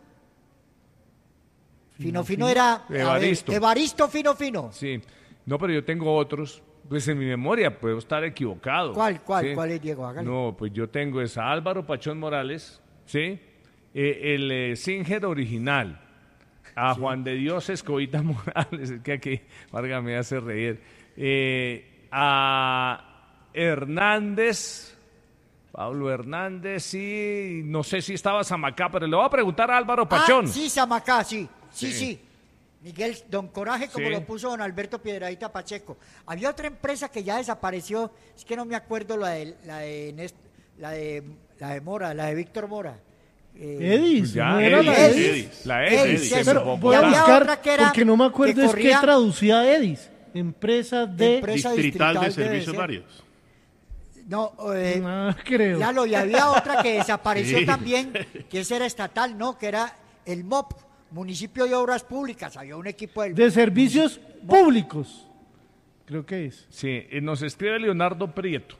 K: Fino Fino era a ver,
D: Evaristo.
K: Evaristo Fino Fino.
D: Sí. No, pero yo tengo otros. Pues en mi memoria puedo estar equivocado.
K: ¿Cuál, cuál,
D: ¿sí?
K: cuál es, Diego? Hágale.
D: No, pues yo tengo es a Álvaro Pachón Morales, ¿sí? Eh, el eh, Singer original, a sí. Juan de Dios Escobita Morales, es que aquí Vargas me hace reír, eh, a Hernández, Pablo Hernández, y no sé si estaba Samacá, pero le voy a preguntar a Álvaro Pachón.
K: Ah, sí, Samacá, sí, sí, sí.
D: Sí.
K: Miguel, don Coraje, como
D: Sí.
K: lo puso don Alberto Piedradita Pacheco. Había otra empresa que ya desapareció, es que no me acuerdo la de la de Nest- la de, la de Mora, la de Víctor Mora. Eh,
H: Edis,
D: Ya,
H: no era
D: Edis,
H: la Edis.
D: Edis. La Edis,
K: Edis,
D: en
K: pero
D: Bogotá.
H: Voy a
K: Y había
H: buscar
K: otra que era-
H: porque no me acuerdo
K: que
H: es
K: corría-
H: que traducía Edis. Empresa de
K: Empresa
B: Distrital de
K: debe
B: servicios
K: ser.
B: varios.
K: No, eh,
H: Ah, creo.
K: Lalo, y había otra que desapareció
B: Sí.
K: también, que esa era estatal, ¿no? Que era el M O P, Municipio de Obras Públicas. Había un equipo del...
H: De servicios públicos. Creo que es.
D: Sí, y nos escribe Leonardo Prieto.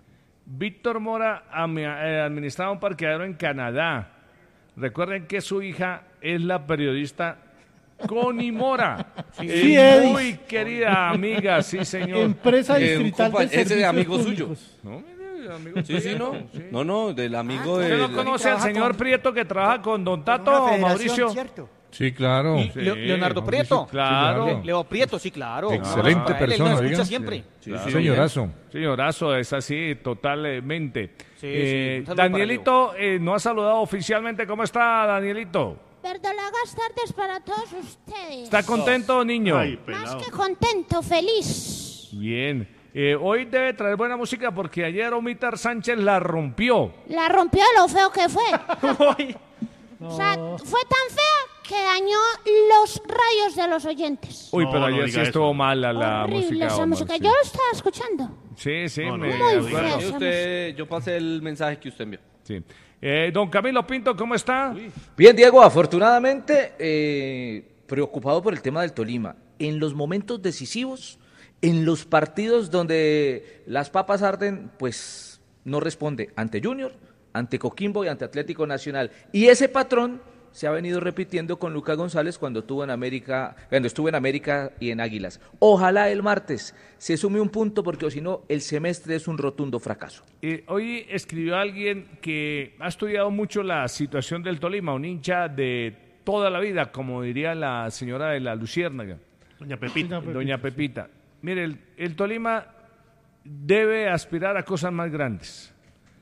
D: Víctor Mora ami- eh, administraba un parqueadero en Canadá. Recuerden que su hija es la periodista Connie Mora.
H: Sí,
D: Eh,
H: Edis.
D: muy querida amiga, sí señor.
H: Empresa
C: Eh, un
H: distrital
C: compa-
H: de
C: ese de
H: servicios
C: amigo
H: públicos.
C: suyo.
D: No, mire, amigo
C: Sí, sí, no.
D: Prieto, sí.
C: No, no, del amigo
D: ¿Usted
C: de...
D: no conoce al
K: trabaja
D: señor
K: con-
D: Prieto que trabaja con Don Tato
K: Una
D: o
K: federación,
D: Mauricio?
K: ¿cierto?
F: Sí, claro.
J: Y Leo- Leonardo Prieto.
D: Claro.
F: claro.
J: Leo Prieto, sí, claro.
F: Excelente
J: Ah, él-
F: persona,
J: Él nos
F: oiga.
J: escucha siempre.
F: Sí, sí, señorazo.
D: Señorazo, es así, totalmente.
J: Sí,
D: Eh,
J: sí, un saludo para
D: Danielito eh, no ha saludado oficialmente. ¿Cómo está, Danielito?
Q: Verdolagas tardes para todos ustedes.
D: ¿Está contento, niño?
B: Ay,
Q: Más
B: pelado.
Q: que contento, feliz.
D: Bien. Eh, hoy debe traer buena música porque ayer Omitar Sánchez la rompió.
Q: La rompió de lo feo que fue. O sea, fue tan fea que dañó los rayos de los oyentes.
D: Uy,
B: No,
D: pero
B: no
D: ayer
B: diga
D: sí
B: eso.
D: estuvo mala la
Q: Horrible
D: música.
Q: esa
D: Omar,
Q: música.
D: sí.
Q: Yo lo estaba escuchando.
D: Sí, sí,
B: No, no,
D: me
B: diga,
Q: Muy
B: diga.
Q: fea
C: Y
Q: esa
C: usted, yo pasé el mensaje que usted envió.
D: Sí. Eh, don Camilo Pinto, ¿cómo está?
R: Bien, Diego, afortunadamente eh, preocupado por el tema del Tolima. En los momentos decisivos, en los partidos donde las papas arden, pues no responde ante Junior, ante Coquimbo y ante Atlético Nacional. Y ese patrón se ha venido repitiendo con Lucas González cuando estuvo en América, cuando estuvo en América y en Águilas. Ojalá el martes se sume un punto porque o si no el semestre es un rotundo fracaso.
D: Eh, hoy escribió alguien que ha estudiado mucho la situación del Tolima, un hincha de toda la vida, como diría la señora de la Luciérnaga.
B: Doña Pepita.
D: Doña Pepita. Mire, el, el Tolima debe aspirar a cosas más grandes.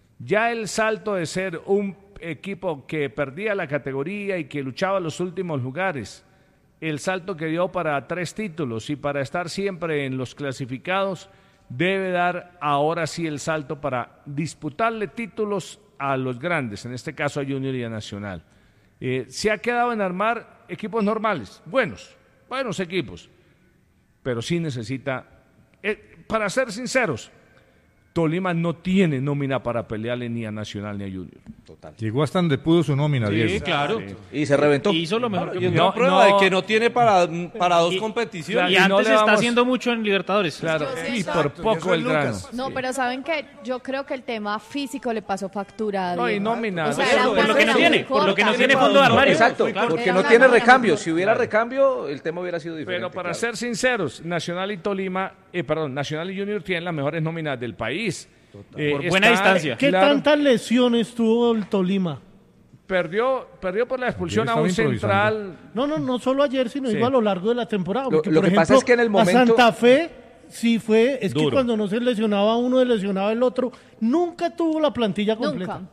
D: Ya el salto de ser un equipo que perdía la categoría y que luchaba los últimos lugares, el salto que dio para tres títulos y para estar siempre en los clasificados, debe dar ahora sí el salto para disputarle títulos a los grandes, en este caso a Junior y a Nacional. Eh, se ha quedado en armar equipos normales, buenos, buenos equipos, pero sí necesita, eh, para ser sinceros, Tolima no tiene nómina para pelearle ni a Nacional ni a Junior.
R: Total.
F: Llegó hasta donde pudo su nómina,
C: Sí,
F: Diego.
C: claro.
R: Y se reventó.
G: Hizo lo mejor que
C: Y es
G: pudo.
C: una prueba de que no tiene para, para dos
G: Y-
C: competiciones.
G: Y
D: y no
G: antes
D: le
G: está
D: vamos-
G: haciendo mucho en Libertadores.
D: Claro,
L: Yo
D: y
L: siento-
D: por poco el grano.
L: No, pero saben que yo creo que el tema físico le pasó factura. a
D: No, y
L: Diego.
D: nómina.
L: O sea,
D: Por
L: era
D: eso,
L: una
D: por lo que no
L: nómina
G: tiene,
L: muy
G: por lo que no
L: corta.
G: tiene fondo de armario.
R: Exacto,
L: Era
R: porque
L: una
R: no tiene
L: nómina
R: recambio.
L: muy
R: Si hubiera recambio, el tema hubiera sido diferente.
D: Pero para
R: claro.
D: ser sinceros, Nacional y Tolima, eh, perdón, Nacional y Junior tienen las mejores nóminas del país. Eh,
G: Por buena
D: está-
G: distancia.
H: ¿Qué
D: claro,
H: tantas lesiones tuvo el Tolima?
D: Perdió, perdió por la expulsión a
F: Ayer
D: un
F: estaba improvisando.
D: central.
H: No, no, no solo ayer, sino
D: Sí.
H: digo a lo largo de la temporada.
R: Lo-
H: Porque,
R: lo
H: por
R: que pasa
H: ejemplo,
R: es que en el
H: a
R: momento-
H: Santa Fe sí fue, es que
D: Duro.
H: cuando no se lesionaba uno, se lesionaba el otro. Nunca tuvo la plantilla completa.
L: Nunca.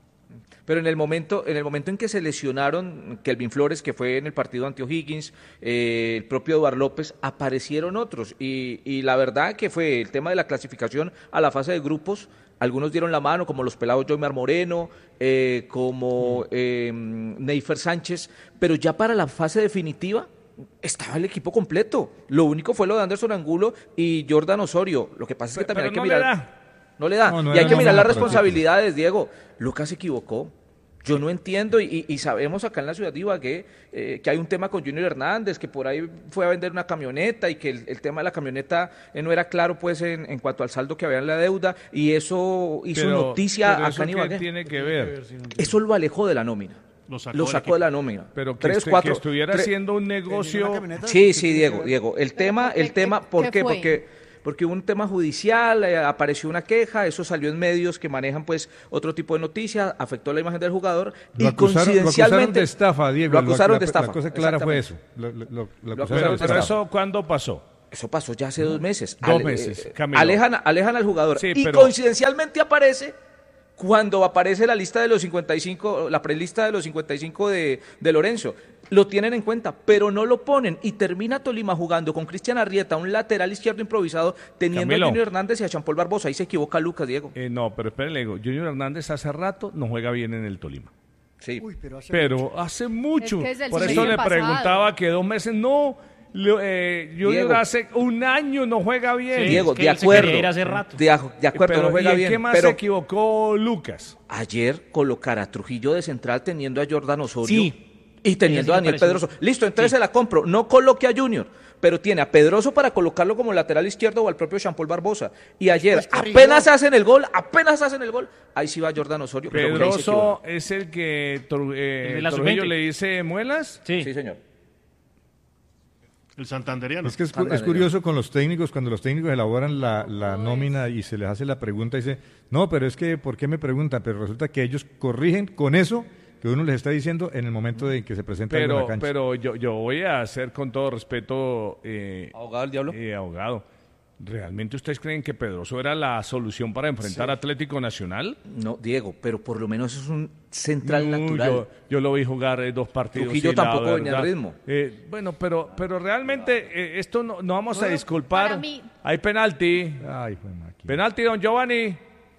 R: Pero en el momento, en el momento en que se lesionaron Kelvin Flores, que fue en el partido ante O'Higgins, eh, el propio Eduardo López, aparecieron otros. Y, y la verdad que fue el tema de la clasificación a la fase de grupos. Algunos dieron la mano, como los pelados Joymar Moreno, eh, como eh, Neifer Sánchez, pero ya para la fase definitiva estaba el equipo completo. Lo único fue lo de Anderson Angulo y Jordan Osorio. Lo que pasa es que también
D: Pero
R: hay
D: no
R: que
D: le
R: mirar.
D: da.
R: No le da.
F: No, no
R: y hay
F: era
R: que mirar
F: nómina
R: las
F: para
R: responsabilidades, Diego. Lucas se equivocó. Yo no entiendo y, y sabemos acá en la ciudad de Ibagué eh, que hay un tema con Junior Hernández, que por ahí fue a vender una camioneta y que el, el tema de la camioneta eh, no era claro pues en, en cuanto al saldo que había en la deuda y eso hizo
D: Pero-
R: noticia
D: pero
R: acá
D: ¿eso
R: en
D: qué
R: Ibagué.
D: tiene que ver?
R: Eso lo alejó de la nómina.
B: Lo sacó,
R: Lo
B: del
R: sacó
B: equipo.
R: de la nómina.
D: Pero que,
R: Tres,
D: este-
R: cuatro,
D: que estuviera
R: tres-
D: haciendo un negocio.
R: Sí, sí, Diego, Diego. El tema, el
L: ¿Qué-
R: tema,
L: qué-
R: ¿por
L: qué
R: qué?
L: fue?
R: Porque, porque hubo un tema judicial, eh, apareció una queja, eso salió en medios que manejan pues otro tipo de noticias, afectó la imagen del jugador
F: Lo
R: y
F: acusaron,
R: coincidencialmente...
F: lo acusaron de estafa, Diego.
R: Lo acusaron
F: la,
R: de estafa.
F: La cosa clara fue eso.
R: Exactamente.
F: Lo, lo, lo,
R: Lo
F: acusaron
D: Pero,
F: de
D: pero
F: estafa.
D: eso, ¿cuándo pasó?
R: Eso pasó ya hace dos meses.
D: Dos
R: Ale-
D: meses,
R: eh,
D: Camilo.
R: alejan, alejan al jugador.
D: Sí,
R: y
D: pero-
R: coincidencialmente aparece cuando aparece la lista de los cincuenta y cinco, la prelista de los cincuenta y cinco de, de Lorenzo. Lo tienen en cuenta, pero no lo ponen. Y termina Tolima jugando con Cristian Arrieta, un lateral izquierdo improvisado, teniendo
D: Camilo.
R: a Junior Hernández y a Jean Paul Barbosa. Ahí se equivoca Lucas, Diego.
D: Eh, no, pero espérenle, digo, Junior Hernández hace rato no juega bien en el Tolima.
R: Sí.
K: Uy, pero hace
D: Pero
K: mucho.
D: hace mucho.
L: Es que es del
D: Por
L: siglo
D: eso le
L: pasado.
D: preguntaba que dos meses no. Lo- eh, Junior
R: Diego.
D: hace un año no juega bien.
R: Diego,
G: que
R: de
G: él se quería
R: acuerdo.
G: ir hace rato.
R: De, de acuerdo,
D: Pero,
R: no juega
D: ¿y en
R: bien.
D: qué más
R: pero
D: se equivocó Lucas?
R: ayer colocar a Trujillo de central teniendo a Jordan Osorio
G: Sí.
R: y teniendo
G: Ese sí
R: a
G: me
R: Daniel
G: pareció.
R: Pedroso. Listo, entonces
G: Sí.
R: se la compro. No coloque a Junior, pero tiene a Pedroso para colocarlo como lateral izquierdo o al propio Jean Paul Barbosa. Y ayer,
K: Pues Carrillo.
R: apenas hacen el gol, apenas hacen el gol, ahí sí va Jordan Osorio. creo que ahí se
D: Pedroso
R: equivoca.
D: es el que Tru- eh,
G: El de la
D: Trujillo
G: sub veinte.
D: le dice muelas.
G: Sí.
R: Sí, señor.
B: El santanderiano.
F: Es que es, cu- es curioso con los técnicos, cuando los técnicos elaboran la, la nómina y se les hace la pregunta, dice, no, pero es que, ¿por qué me preguntan? Pero resulta que ellos corrigen con eso que uno les está diciendo en el momento de que se presenta algo en la
D: Pero,
F: cancha.
D: pero yo, yo voy a hacer con todo respeto, eh,
C: ¿Abogado del diablo?
D: eh, abogado. ¿Realmente ustedes creen que Pedroso era la solución para enfrentar a Atlético Nacional?
R: No, Diego, pero por lo menos es un central
D: No,
R: natural.
D: Yo, yo lo vi jugar eh, dos partidos.
R: Trujillo
D: y la
R: tampoco venía
D: verdad,
R: al ritmo.
D: eh, bueno, pero, pero realmente eh, esto no, no vamos a
L: Bueno,
D: disculpar.
L: para mí-
D: Hay penalti.
F: Ay, fue máquina.
D: Penalti, don Giovanni.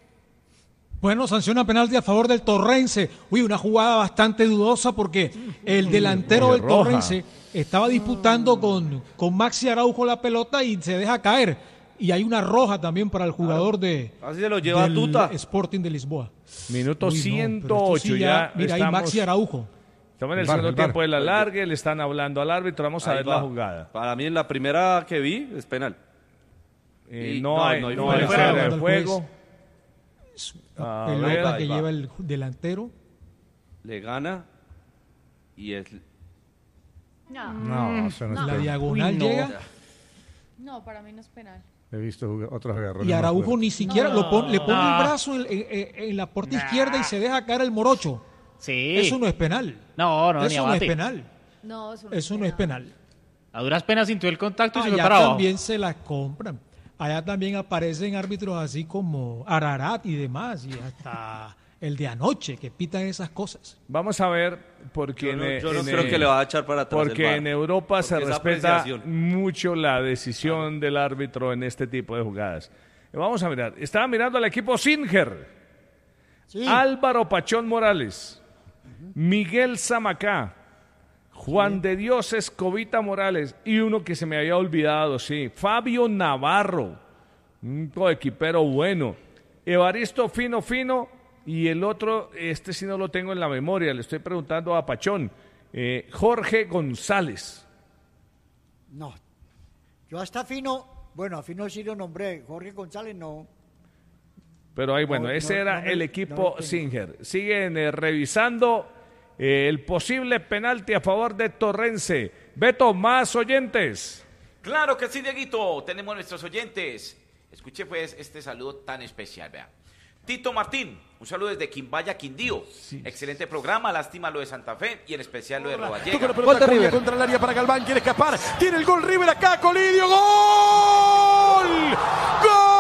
I: Bueno, sanciona penalti a favor del Torrense. Uy, una jugada bastante dudosa porque el delantero del
D: roja.
I: Torrense estaba disputando con, con Maxi Araujo la pelota y se deja caer. Y hay una roja también para el jugador de
C: Así se lo lleva
I: del
C: Tuta.
I: Sporting de Lisboa.
D: Minuto
I: Uy, no,
D: ciento
I: pero esto
D: ocho.
I: sí
D: ya
I: mira, ahí
D: estamos,
I: Maxi Araujo.
D: estamos en el
F: El VAR,
D: segundo
F: el VAR.
D: tiempo de la larga. Le están hablando al árbitro. Vamos a
C: Ahí
D: ver
C: va.
D: la jugada.
C: Para mí, en la primera que vi, es penal.
D: Eh,
C: Y-
D: no,
C: no,
D: hay,
C: no hay
D: no
C: fuera.
D: hay fuera
I: Fuera
D: de
I: del
D: juego.
I: juez.
D: A
I: Pelota
D: ver,
I: que
C: ahí va.
I: lleva el delantero.
C: Le gana y es...
L: No,
F: No, eso no es
I: La
F: penal.
I: diagonal
G: Uy, no.
I: llega
L: no, para mí no es penal.
F: He visto juga- otros agarrones
I: y
F: más
I: Araujo
F: fuertes.
I: ni siquiera
G: No.
I: lo pon- le pone
G: No.
I: el brazo en, en- en- en la puerta izquierda y se deja caer el morocho.
G: Sí.
I: Eso no es penal.
G: No, no, ni
I: Eso no es
G: abate.
I: penal.
L: No, eso no,
I: Eso no es penal.
G: A duras penas sintió el contacto y se fue
I: Allá
G: para abajo.
I: también se las compran. Allá también aparecen árbitros así como Ararat y demás, y hasta el de anoche que pitan esas cosas.
D: Vamos a ver, porque
C: Yo no-
D: en,
C: yo no
D: en-
C: creo que le va a echar para atrás
D: Porque
C: el VAR.
D: en Europa se
C: Porque es
D: respeta
C: apreciación.
D: mucho la decisión del árbitro en este tipo de jugadas. Vamos a mirar. Estaba mirando al equipo Singer.
K: Sí.
D: Álvaro Pachón Morales. Miguel Zamacá. Juan de Dios Escobita Morales. Y uno que se me había olvidado, sí. Fabio Navarro. Un coequipero bueno. Evaristo Fino Fino. Y el otro, este sí no lo tengo en la memoria. Le estoy preguntando a Pachón. Eh, Jorge González.
K: No. Yo hasta Fino, bueno, a Fino sí lo nombré, Jorge González no.
D: Pero ahí, bueno,
K: No,
D: ese
K: no,
D: era
K: no me-
D: el
K: no
D: equipo
K: lo tengo.
D: Singer. Siguen eh, revisando eh, el posible penalti a favor de Torrense. Beto, más oyentes.
A: Claro que sí, Dieguito. Tenemos nuestros oyentes. Escuche pues este saludo tan especial, vea. Tito Martín, un saludo desde Quimbaya, Quindío. Excelente programa, lástima lo de Santa Fe y en especial lo de
O: Toca
A: Rodallega.
O: la pelota Acuña contra el área para Galván, quiere escapar, tiene el gol River acá, Colidio, gol, gol,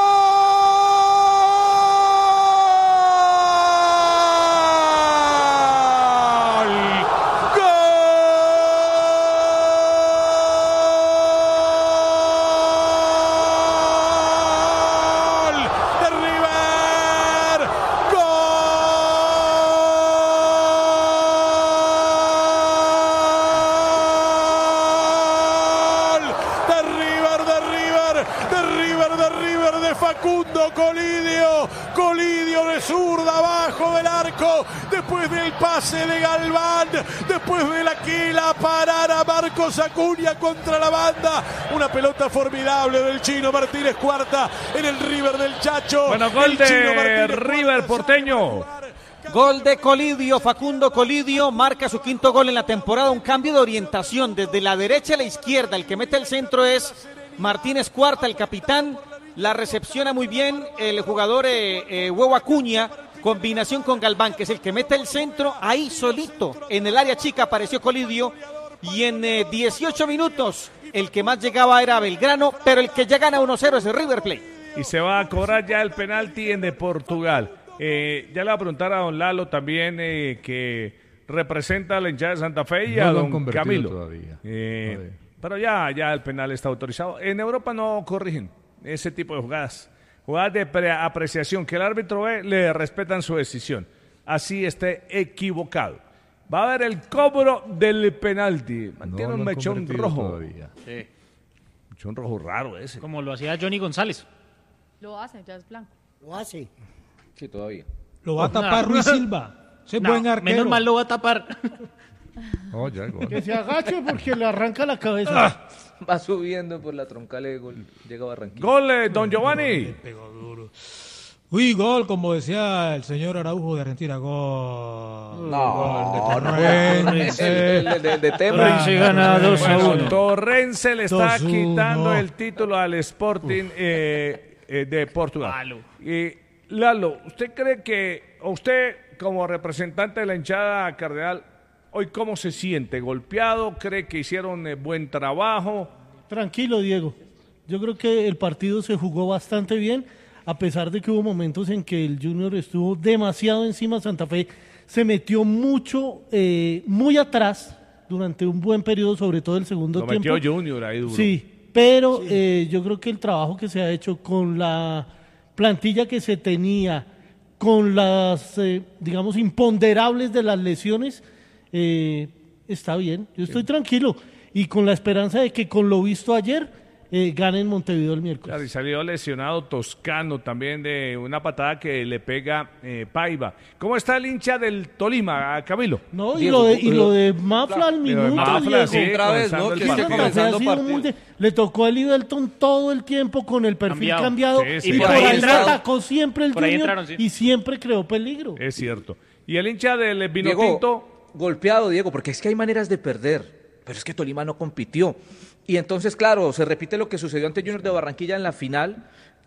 O: gol de River, gol de River, de River, de River, de River, de Facundo Colidio, Colidio de zurda abajo del arco, después del pase de Galván, después de la que la parara Marcos Acuña contra la banda, una pelota formidable del Chino Martínez Cuarta en el River del Chacho.
D: Bueno, gol
O: El Chino
D: de
O: Martínez
D: River
O: Cuarta
D: porteño.
J: Gol de Colidio, Facundo Colidio marca su quinto gol en la temporada, un cambio de orientación desde la derecha a la izquierda, el que mete el centro es Martínez Cuarta, el capitán, La recepciona muy bien el jugador eh, eh, Huevo Acuña, combinación con Galván, que es el que mete el centro, ahí solito, en el área chica apareció Colidio, y en eh, dieciocho minutos, el que más llegaba era Belgrano, pero el que ya gana uno cero es el River Plate.
D: Y se va a cobrar ya el penalti en de Portugal. Eh, ya le voy a preguntar a don Lalo también, eh, que representa a la hinchada de Santa Fe, y
F: No
D: a
F: lo han
D: don
F: convertido
D: Camilo.
F: todavía.
D: Eh,
F: Todavía.
D: pero ya, ya el penal está autorizado. En Europa no corrigen ese tipo de jugadas. Jugadas de pre- apreciación que el árbitro ve, le respetan su decisión. Así esté equivocado. Va a haber el cobro del penalti. Mantiene
F: No
D: un
F: lo han
D: mechón
F: convertido
D: rojo.
F: todavía.
G: Sí.
D: Mechón rojo raro ese.
G: Como lo hacía Johnny González.
L: Lo hace, ya es blanco.
K: Lo hace.
R: Sí, todavía.
I: Lo va a tapar Ruiz Silva. Ese
G: No,
I: buen arquero.
G: menos mal lo va a tapar.
F: Oh, ya, gol.
H: Que se agache porque le arranca la cabeza.
R: Va subiendo por la troncal de gol. Llega a Barranquilla.
D: Gol, eh, don Giovanni.
I: Uy, gol, como decía el señor Araujo de Argentina. Gol.
R: No,
I: Gol de
R: no,
I: Torrense.
R: el- el- el de- de Tebra.
G: Torrense gana dos a
D: Bueno,
G: uno.
D: Torrense le está
I: dos uno.
D: quitando el título al Sporting eh, eh, de Portugal.
G: Lalo.
D: Y Lalo, ¿usted cree que, o usted como representante de la hinchada cardenal, hoy cómo se siente? ¿Golpeado? ¿Cree que hicieron eh, buen trabajo?
H: Tranquilo, Diego. Yo creo que el partido se jugó bastante bien, a pesar de que hubo momentos en que el Junior estuvo demasiado encima. Santa Fe se metió mucho, eh, muy atrás durante un buen periodo, sobre todo el segundo
D: Lo
H: tiempo.
D: metió Junior ahí duro.
H: Sí, pero eh, yo creo que el trabajo que se ha hecho con la plantilla que se tenía, con las, eh, digamos, imponderables de las lesiones, eh, está bien. Yo estoy tranquilo y con la esperanza de que con lo visto ayer eh, gane en Montevideo el miércoles.
D: Claro, y salió lesionado Toscano también de una patada que le pega eh, Paiva. ¿Cómo está el hincha del Tolima, Camilo?
H: No, y
R: Diego,
H: lo de, y
R: eh,
H: lo de Mafla al
D: Lo de
H: minuto,
D: Mafla,
H: Diego.
D: sí,
C: Otra vez,
D: comenzando
C: ¿no?
D: el
C: Que es que
D: partido.
H: Santa Fe ha
C: comenzando
H: sido
C: partido.
H: muy de- le tocó a Liverton todo el tiempo con el perfil
G: Cambiado.
H: cambiado,
D: Sí, sí.
H: y
D: Y
H: por
G: por
H: ahí,
G: ahí
H: le
G: entraron.
H: atacó siempre el
G: Por ahí
H: Junior
G: entraron, sí.
H: y siempre creó peligro.
D: Es cierto. Y el hincha del Vino
R: Diego,
D: Tinto,
R: golpeado, Diego, porque es que hay maneras de perder, pero es que Tolima no compitió. Y entonces, claro, se repite lo que sucedió ante Junior de Barranquilla en la final.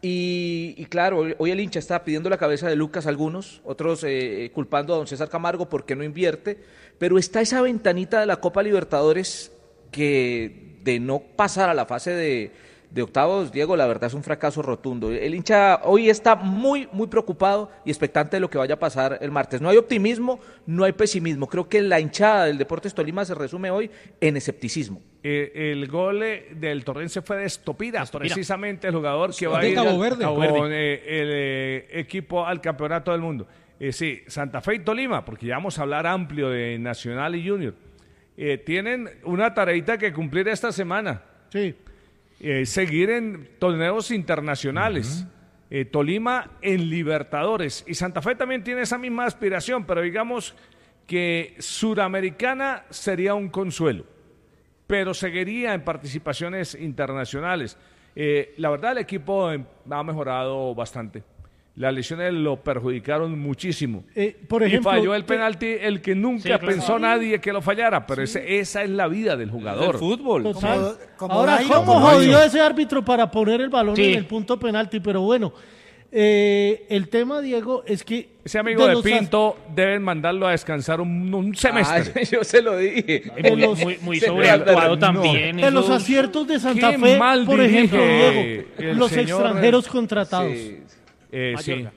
R: Y, y claro, hoy- hoy el hincha está pidiendo la cabeza de Lucas algunos, otros eh, culpando a don César Camargo porque no invierte. Pero está esa ventanita de la Copa Libertadores que de no pasar a la fase de, de octavos, Diego, la verdad es un fracaso rotundo. El hincha hoy está muy, muy preocupado y expectante de lo que vaya a pasar el martes. No hay optimismo, no hay pesimismo. Creo que la hinchada del Deportes Tolima se resume hoy en escepticismo.
D: eh, el gol eh, del Torrense fue de Estopira,
G: Estopira.
D: precisamente el jugador que va a
I: De
D: ir
I: Cabo
D: al-
I: Verde.
D: con
I: Cabo
D: eh, el eh, equipo al campeonato del mundo. Eh, sí, Santa Fe y Tolima, porque ya vamos a hablar amplio de Nacional y Junior. Eh, tienen una tareita que cumplir esta semana.
H: Sí.
D: Eh, seguir en torneos internacionales. Eh, Tolima en Libertadores. Y Santa Fe también tiene esa misma aspiración, pero digamos que Suramericana sería un consuelo, pero seguiría en participaciones internacionales. Eh, la verdad, el equipo eh, ha mejorado bastante. Las lesiones lo perjudicaron muchísimo.
H: Eh, por ejemplo,
D: y falló el
H: que-
D: penalti el que nunca
G: Sí, claro.
D: pensó nadie que lo fallara, pero ese- esa es la vida del jugador.
C: El fútbol.
H: Total.
K: Como- como
H: Ahora,
K: Dairo,
H: ¿cómo
K: como
H: jodió
K: Dairo.
H: ese árbitro para poner el balón
G: Sí.
H: en el punto penalti? Pero bueno, eh, el tema, Diego, es que...
D: Ese amigo de,
H: los as-
D: Pinto deben mandarlo a descansar un, un semestre.
R: Ay, yo se lo dije.
H: De
G: Muy,
H: los-
G: muy, muy
R: Se
G: sobreactuado
R: no.
G: también.
H: De los
G: eso-
H: aciertos de Santa
D: Qué
H: Fe,
D: mal
H: por
D: dirige
H: ejemplo, Diego,
D: el
H: los
D: señor-
H: extranjeros contratados.
R: Sí.
D: Eh, sí.
G: Mayorga.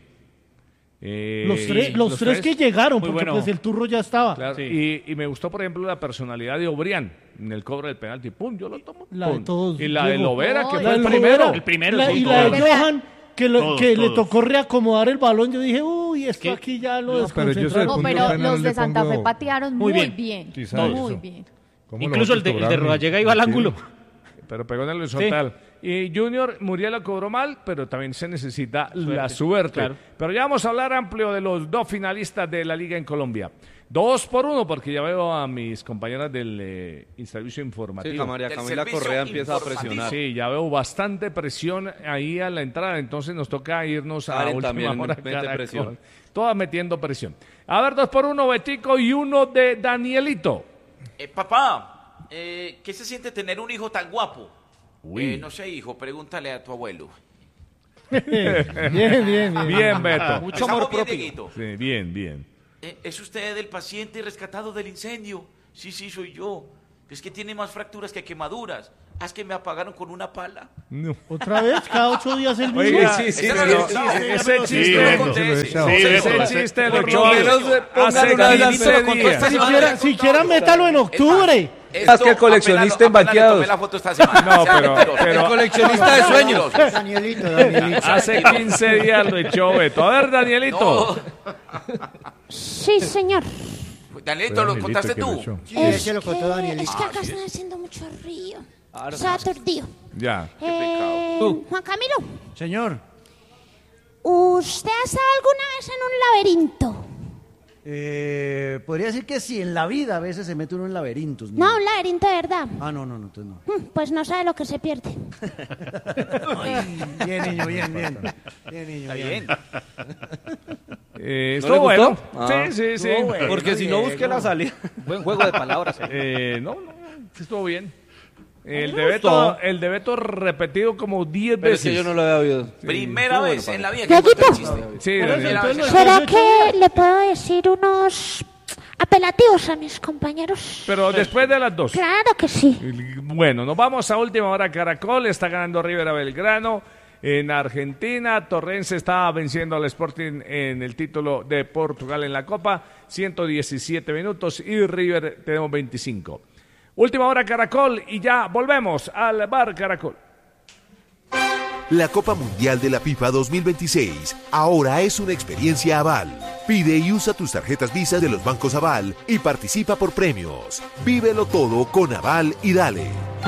D: Eh,
H: Los, tres, los, tres que llegaron,
G: Muy
H: porque
G: bueno.
H: pues el turro ya estaba.
D: Claro, y, y me gustó, por ejemplo, la personalidad de Obrián en el cobro del penalti. ¡Pum! Yo lo tomo.
H: La de
D: pum.
H: todos,
D: Y la de
H: Diego.
D: Lovera,
L: No,
D: que
L: y
D: fue
H: La
D: el
H: del
D: primero.
H: Romero,
G: El primero,
H: la-
G: sí,
H: y la de
L: todos.
H: Johan, que, lo-
B: Todos,
H: que le
B: todos.
H: tocó reacomodar el balón. Yo dije, uy, esto
G: que-
H: aquí ya lo
F: No, pero yo soy
H: desconcentraron.
L: No,
F: punto
L: pero
F: penal
L: los
F: le
L: de Santa
F: pongo-
L: Fe patearon
G: Muy
L: muy
G: bien.
L: bien.
F: Quizá
L: Muy
F: eso.
L: bien.
F: ¿Cómo
G: Incluso
F: lo
G: el de, el de
F: cobraron?
G: Rodallega iba al ángulo.
D: Pero pegó en el horizontal. Y Junior Muriel lo cobró mal, pero también se necesita la suerte.
G: claro.
D: Pero ya vamos a hablar amplio de los dos finalistas de la Liga en Colombia. Dos por uno, porque ya veo a mis compañeras del eh, servicio informativo.
C: Sí, la María
A: Del
C: Camila
A: servicio
C: Correa empieza a
A: informativo.
C: presionar.
D: Sí, ya veo bastante presión ahí a la entrada, entonces nos toca irnos a
C: Karen
D: última
C: también
D: hora.
C: mete
D: Caracol.
C: presión.
D: Todas metiendo presión. A ver, dos por uno, Betico, y uno de Danielito.
A: Eh, papá, eh, ¿qué se siente tener un hijo tan guapo?
D: Uy.
A: Eh, no sé, hijo, pregúntale a tu abuelo.
H: Bien, bien, bien.
D: Bien, Beto.
J: Mucho amor
A: Estamos bien,
J: propio.
A: Dieguito.
D: Sí, bien, bien.
A: Eh, ¿Es usted el paciente rescatado del incendio? Sí, sí, soy yo. Es que tiene más fracturas que quemaduras. Ah, es que me apagaron con una pala.
D: No.
H: ¿Otra vez? ¿Cada ocho días el mismo?
D: Oiga,
A: sí, sí,
D: ese
A: sí,
D: no-
A: sí,
D: ese
A: sí,
D: chiste,
A: sí,
D: Beto,
A: sí,
B: sí,
D: sí,
B: sí,
D: ese
B: Beto,
D: chiste
A: por
D: lo
A: lo
D: echó
A: menos
D: hace
R: pongan una vez
D: quince
R: pero con
D: días.
R: esta semana.
H: Siquiera, siquiera métalo en octubre.
R: Más que el coleccionista en banqueados.
A: Tomé la foto esta semana.
D: No,
A: Sea
D: pero-
A: mentiroso.
D: pero-
R: El coleccionista de sueños.
K: Danielito, Danielito.
D: Hace quince días lo echó Beto. A ver, Danielito.
Q: Sí, señor.
A: Danielito, ¿lo contaste tú?
K: Sí,
Q: Es
K: ese lo contó
Q: que-
K: Danielito.
Q: Es que acá están haciendo mucho río.
J: Ahora
Q: Se ha aturdido.
D: Ya.
Q: Eh,
J: Tú.
Q: Juan Camilo,
E: Señor,
Q: ¿usted ha estado alguna vez en un laberinto?
E: eh, podría decir que sí, en la vida a veces se mete uno en laberintos. niño.
Q: No, un laberinto de verdad.
E: Ah, no, no, no, entonces no.
Q: Mm, Pues no sabe lo que se pierde.
E: Bien, niño, bien, bien. Bien, niño,
J: Está
E: bien.
J: bien.
D: Eh,
R: ¿No
D: ¿Estuvo
R: le
D: bueno?
R: gustó? Ah.
D: Sí, sí, sí.
E: Estuvo bueno.
R: Porque si no, busque la salida.
J: Buen juego de palabras. eh.
D: Eh, no, no, estuvo bien. El
R: me
D: de,
R: gustó.
D: Beto, el de Beto repetido como diez
R: Pero es
D: veces.
R: que yo no lo había oído.
A: Primera
R: Estuvo
A: vez
R: bueno
A: en la
R: para
A: vida que encuentro el chiste.
D: Sí,
H: Por eso,
D: Daniel.
H: entonces lo
Q: ¿Será
H: estoy echando-
Q: que le puedo decir unos apelativos a mis compañeros?
D: Pero después de las dos.
Q: Claro que sí.
D: Bueno, nos vamos a última hora. Caracol está ganando River a Belgrano. En Argentina, Torrense está venciendo al Sporting en el título de Portugal en la Copa. ciento diecisiete minutos y River tenemos veinticinco. Última hora Caracol y ya volvemos al bar Caracol.
S: La Copa Mundial de la FIFA dos mil veintiséis ahora es una experiencia Aval. Pide y usa tus tarjetas Visa de los bancos Aval y participa por premios. Vívelo todo con Aval y dale.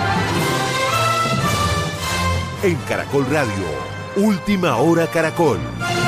S: En Caracol Radio, Última Hora Caracol.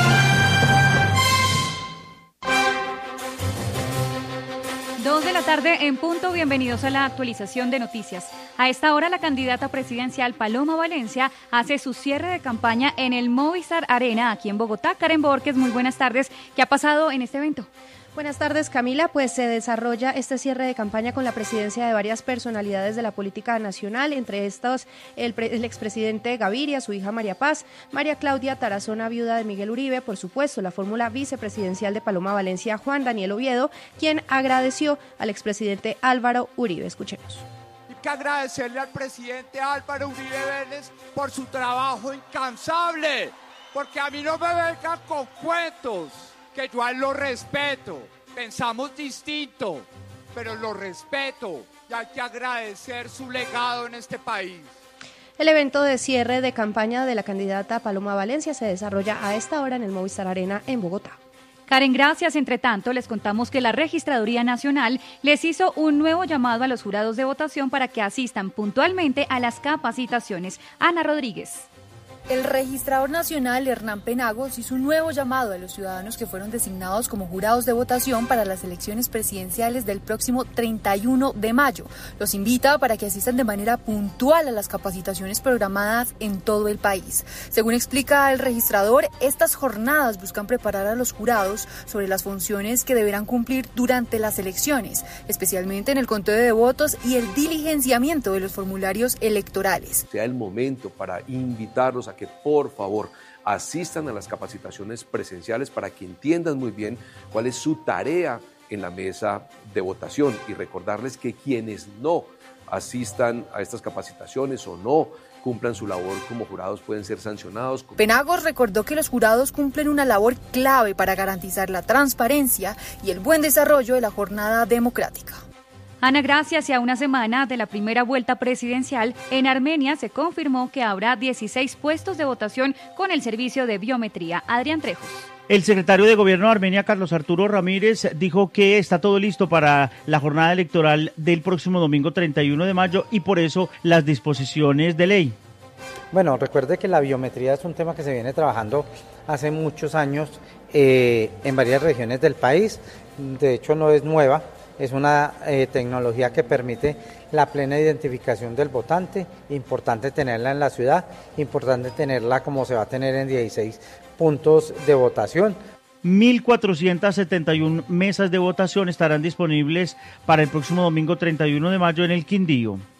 T: Dos de la tarde en punto, bienvenidos a la actualización de noticias. A esta hora la candidata presidencial Paloma Valencia hace su cierre de campaña en el Movistar Arena aquí en Bogotá. Karen Borges, muy buenas tardes. ¿Qué ha pasado en este evento?
U: Buenas tardes, Camila. Pues se desarrolla este cierre de campaña con la presidencia de varias personalidades de la política nacional, entre estos el, pre- el expresidente Gaviria, su hija María Paz, María Claudia Tarazona, viuda de Miguel Uribe, por supuesto, la fórmula vicepresidencial de Paloma Valencia, Juan Daniel Oviedo, quien agradeció al expresidente Álvaro Uribe. Escuchemos.
V: Hay que agradecerle al presidente Álvaro Uribe Vélez por su trabajo incansable, porque a mí no me vengan con cuentos, que yo a él lo respeto, pensamos distinto, pero lo respeto y hay que agradecer su legado en este país.
U: El evento de cierre de campaña de la candidata Paloma Valencia se desarrolla a esta hora en el Movistar Arena en Bogotá.
T: Karen, gracias. Entre tanto, les contamos que la Registraduría Nacional les hizo un nuevo llamado a los jurados de votación para que asistan puntualmente a las capacitaciones. Ana Rodríguez.
W: El registrador nacional Hernán Penagos hizo un nuevo llamado a los ciudadanos que fueron designados como jurados de votación para las elecciones presidenciales del próximo treinta y uno de mayo. Los invita para que asistan de manera puntual a las capacitaciones programadas en todo el país. Según explica el registrador, estas jornadas buscan preparar a los jurados sobre las funciones que deberán cumplir durante las elecciones, especialmente en el conteo de votos y el diligenciamiento de los formularios electorales.
X: Sea el momento para invitarlos a que por favor asistan a las capacitaciones presenciales para que entiendan muy bien cuál es su tarea en la mesa de votación y recordarles que quienes no asistan a estas capacitaciones o no cumplan su labor como jurados pueden ser sancionados.
W: Penagos recordó que los jurados cumplen una labor clave para garantizar la transparencia y el buen desarrollo de la jornada democrática.
T: Ana, gracias. Y a una semana de la primera vuelta presidencial, en Armenia se confirmó que habrá dieciséis puestos de votación con el servicio de biometría. Adrián Trejos.
Y: El secretario de Gobierno de Armenia, Carlos Arturo Ramírez, dijo que está todo listo para la jornada electoral del próximo domingo treinta y uno de mayo y por eso las disposiciones de ley.
Z: Bueno, recuerde que la biometría es un tema que se viene trabajando hace muchos años eh, en varias regiones del país. De hecho, no es nueva. Es una eh, tecnología que permite la plena identificación del votante, importante tenerla en la ciudad, importante tenerla como se va a tener en dieciséis puntos de votación.
Y: mil cuatrocientas setenta y una mesas de votación estarán disponibles para el próximo domingo treinta y uno de mayo en el Quindío.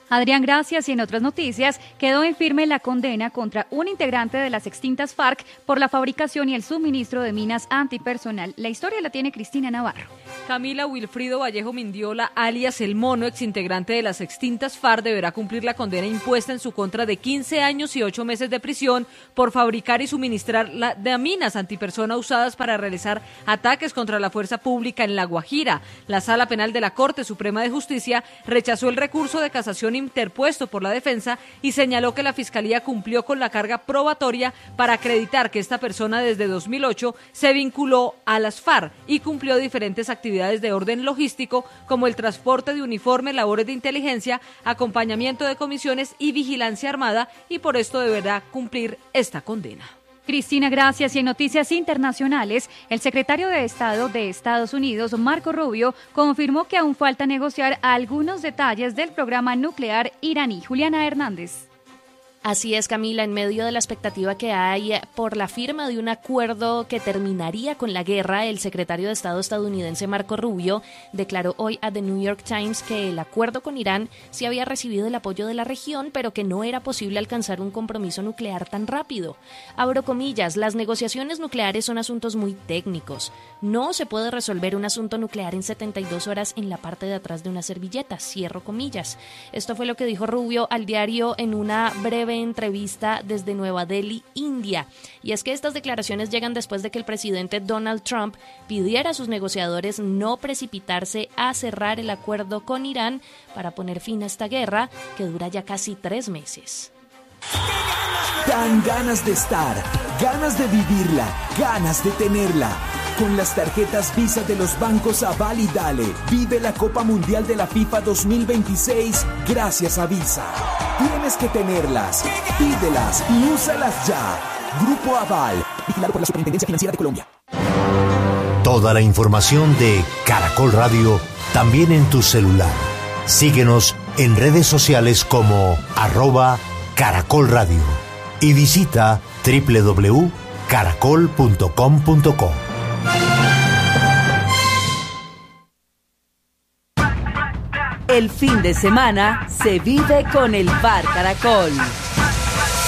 T: Adrián, gracias. Y en otras noticias, quedó en firme la condena contra un integrante de las extintas FARC por la fabricación y el suministro de minas antipersonal. La historia la tiene Cristina Navarro.
I: Camila, Wilfrido Vallejo Mindiola, alias El Mono, exintegrante de las extintas FARC, deberá cumplir la condena impuesta en su contra de quince años y ocho meses de prisión por fabricar y suministrar la, de minas antipersona usadas para realizar ataques contra la fuerza pública en La Guajira. La Sala Penal de la Corte Suprema de Justicia rechazó el recurso de casación interpuesto por la defensa y señaló que la Fiscalía cumplió con la carga probatoria para acreditar que esta persona desde dos mil ocho se vinculó a las FARC y cumplió diferentes actividades de orden logístico como el transporte de uniformes, labores de inteligencia, acompañamiento de comisiones y vigilancia armada, y por esto deberá cumplir esta condena.
T: Cristina, gracias. Y en noticias internacionales, el secretario de Estado de Estados Unidos, Marco Rubio, confirmó que aún falta negociar algunos detalles del programa nuclear iraní. Juliana Hernández.
L: Así es, Camila, en medio de la expectativa que hay por la firma de un acuerdo que terminaría con la guerra, el secretario de Estado estadounidense Marco Rubio declaró hoy a The New York Times que el acuerdo con Irán sí había recibido el apoyo de la región, pero que no era posible alcanzar un compromiso nuclear tan rápido. Abro comillas, las negociaciones nucleares son asuntos muy técnicos. No se puede resolver un asunto nuclear en setenta y dos horas en la parte de atrás de una servilleta, cierro comillas. Esto fue lo que dijo Rubio al diario en una breve entrevista desde Nueva Delhi, India. Y es que estas declaraciones llegan después de que el presidente Donald Trump pidiera a sus negociadores no precipitarse a cerrar el acuerdo con Irán para poner fin a esta guerra que dura ya casi tres meses.
M: Dan ganas de estar, ganas de vivirla, ganas de tenerla. Con las tarjetas Visa de los bancos Aval y Dale, vive la Copa Mundial de la FIFA dos mil veintiséis gracias a Visa. Tienes que tenerlas, pídelas y úsalas ya. Grupo Aval, vigilado por la Superintendencia Financiera de Colombia.
S: Toda la información de Caracol Radio también en tu celular. Síguenos en redes sociales como arroba Caracol Radio y visita doble u doble u doble u punto caracol punto com punto co.
N: El fin de semana se vive con el Bar Caracol.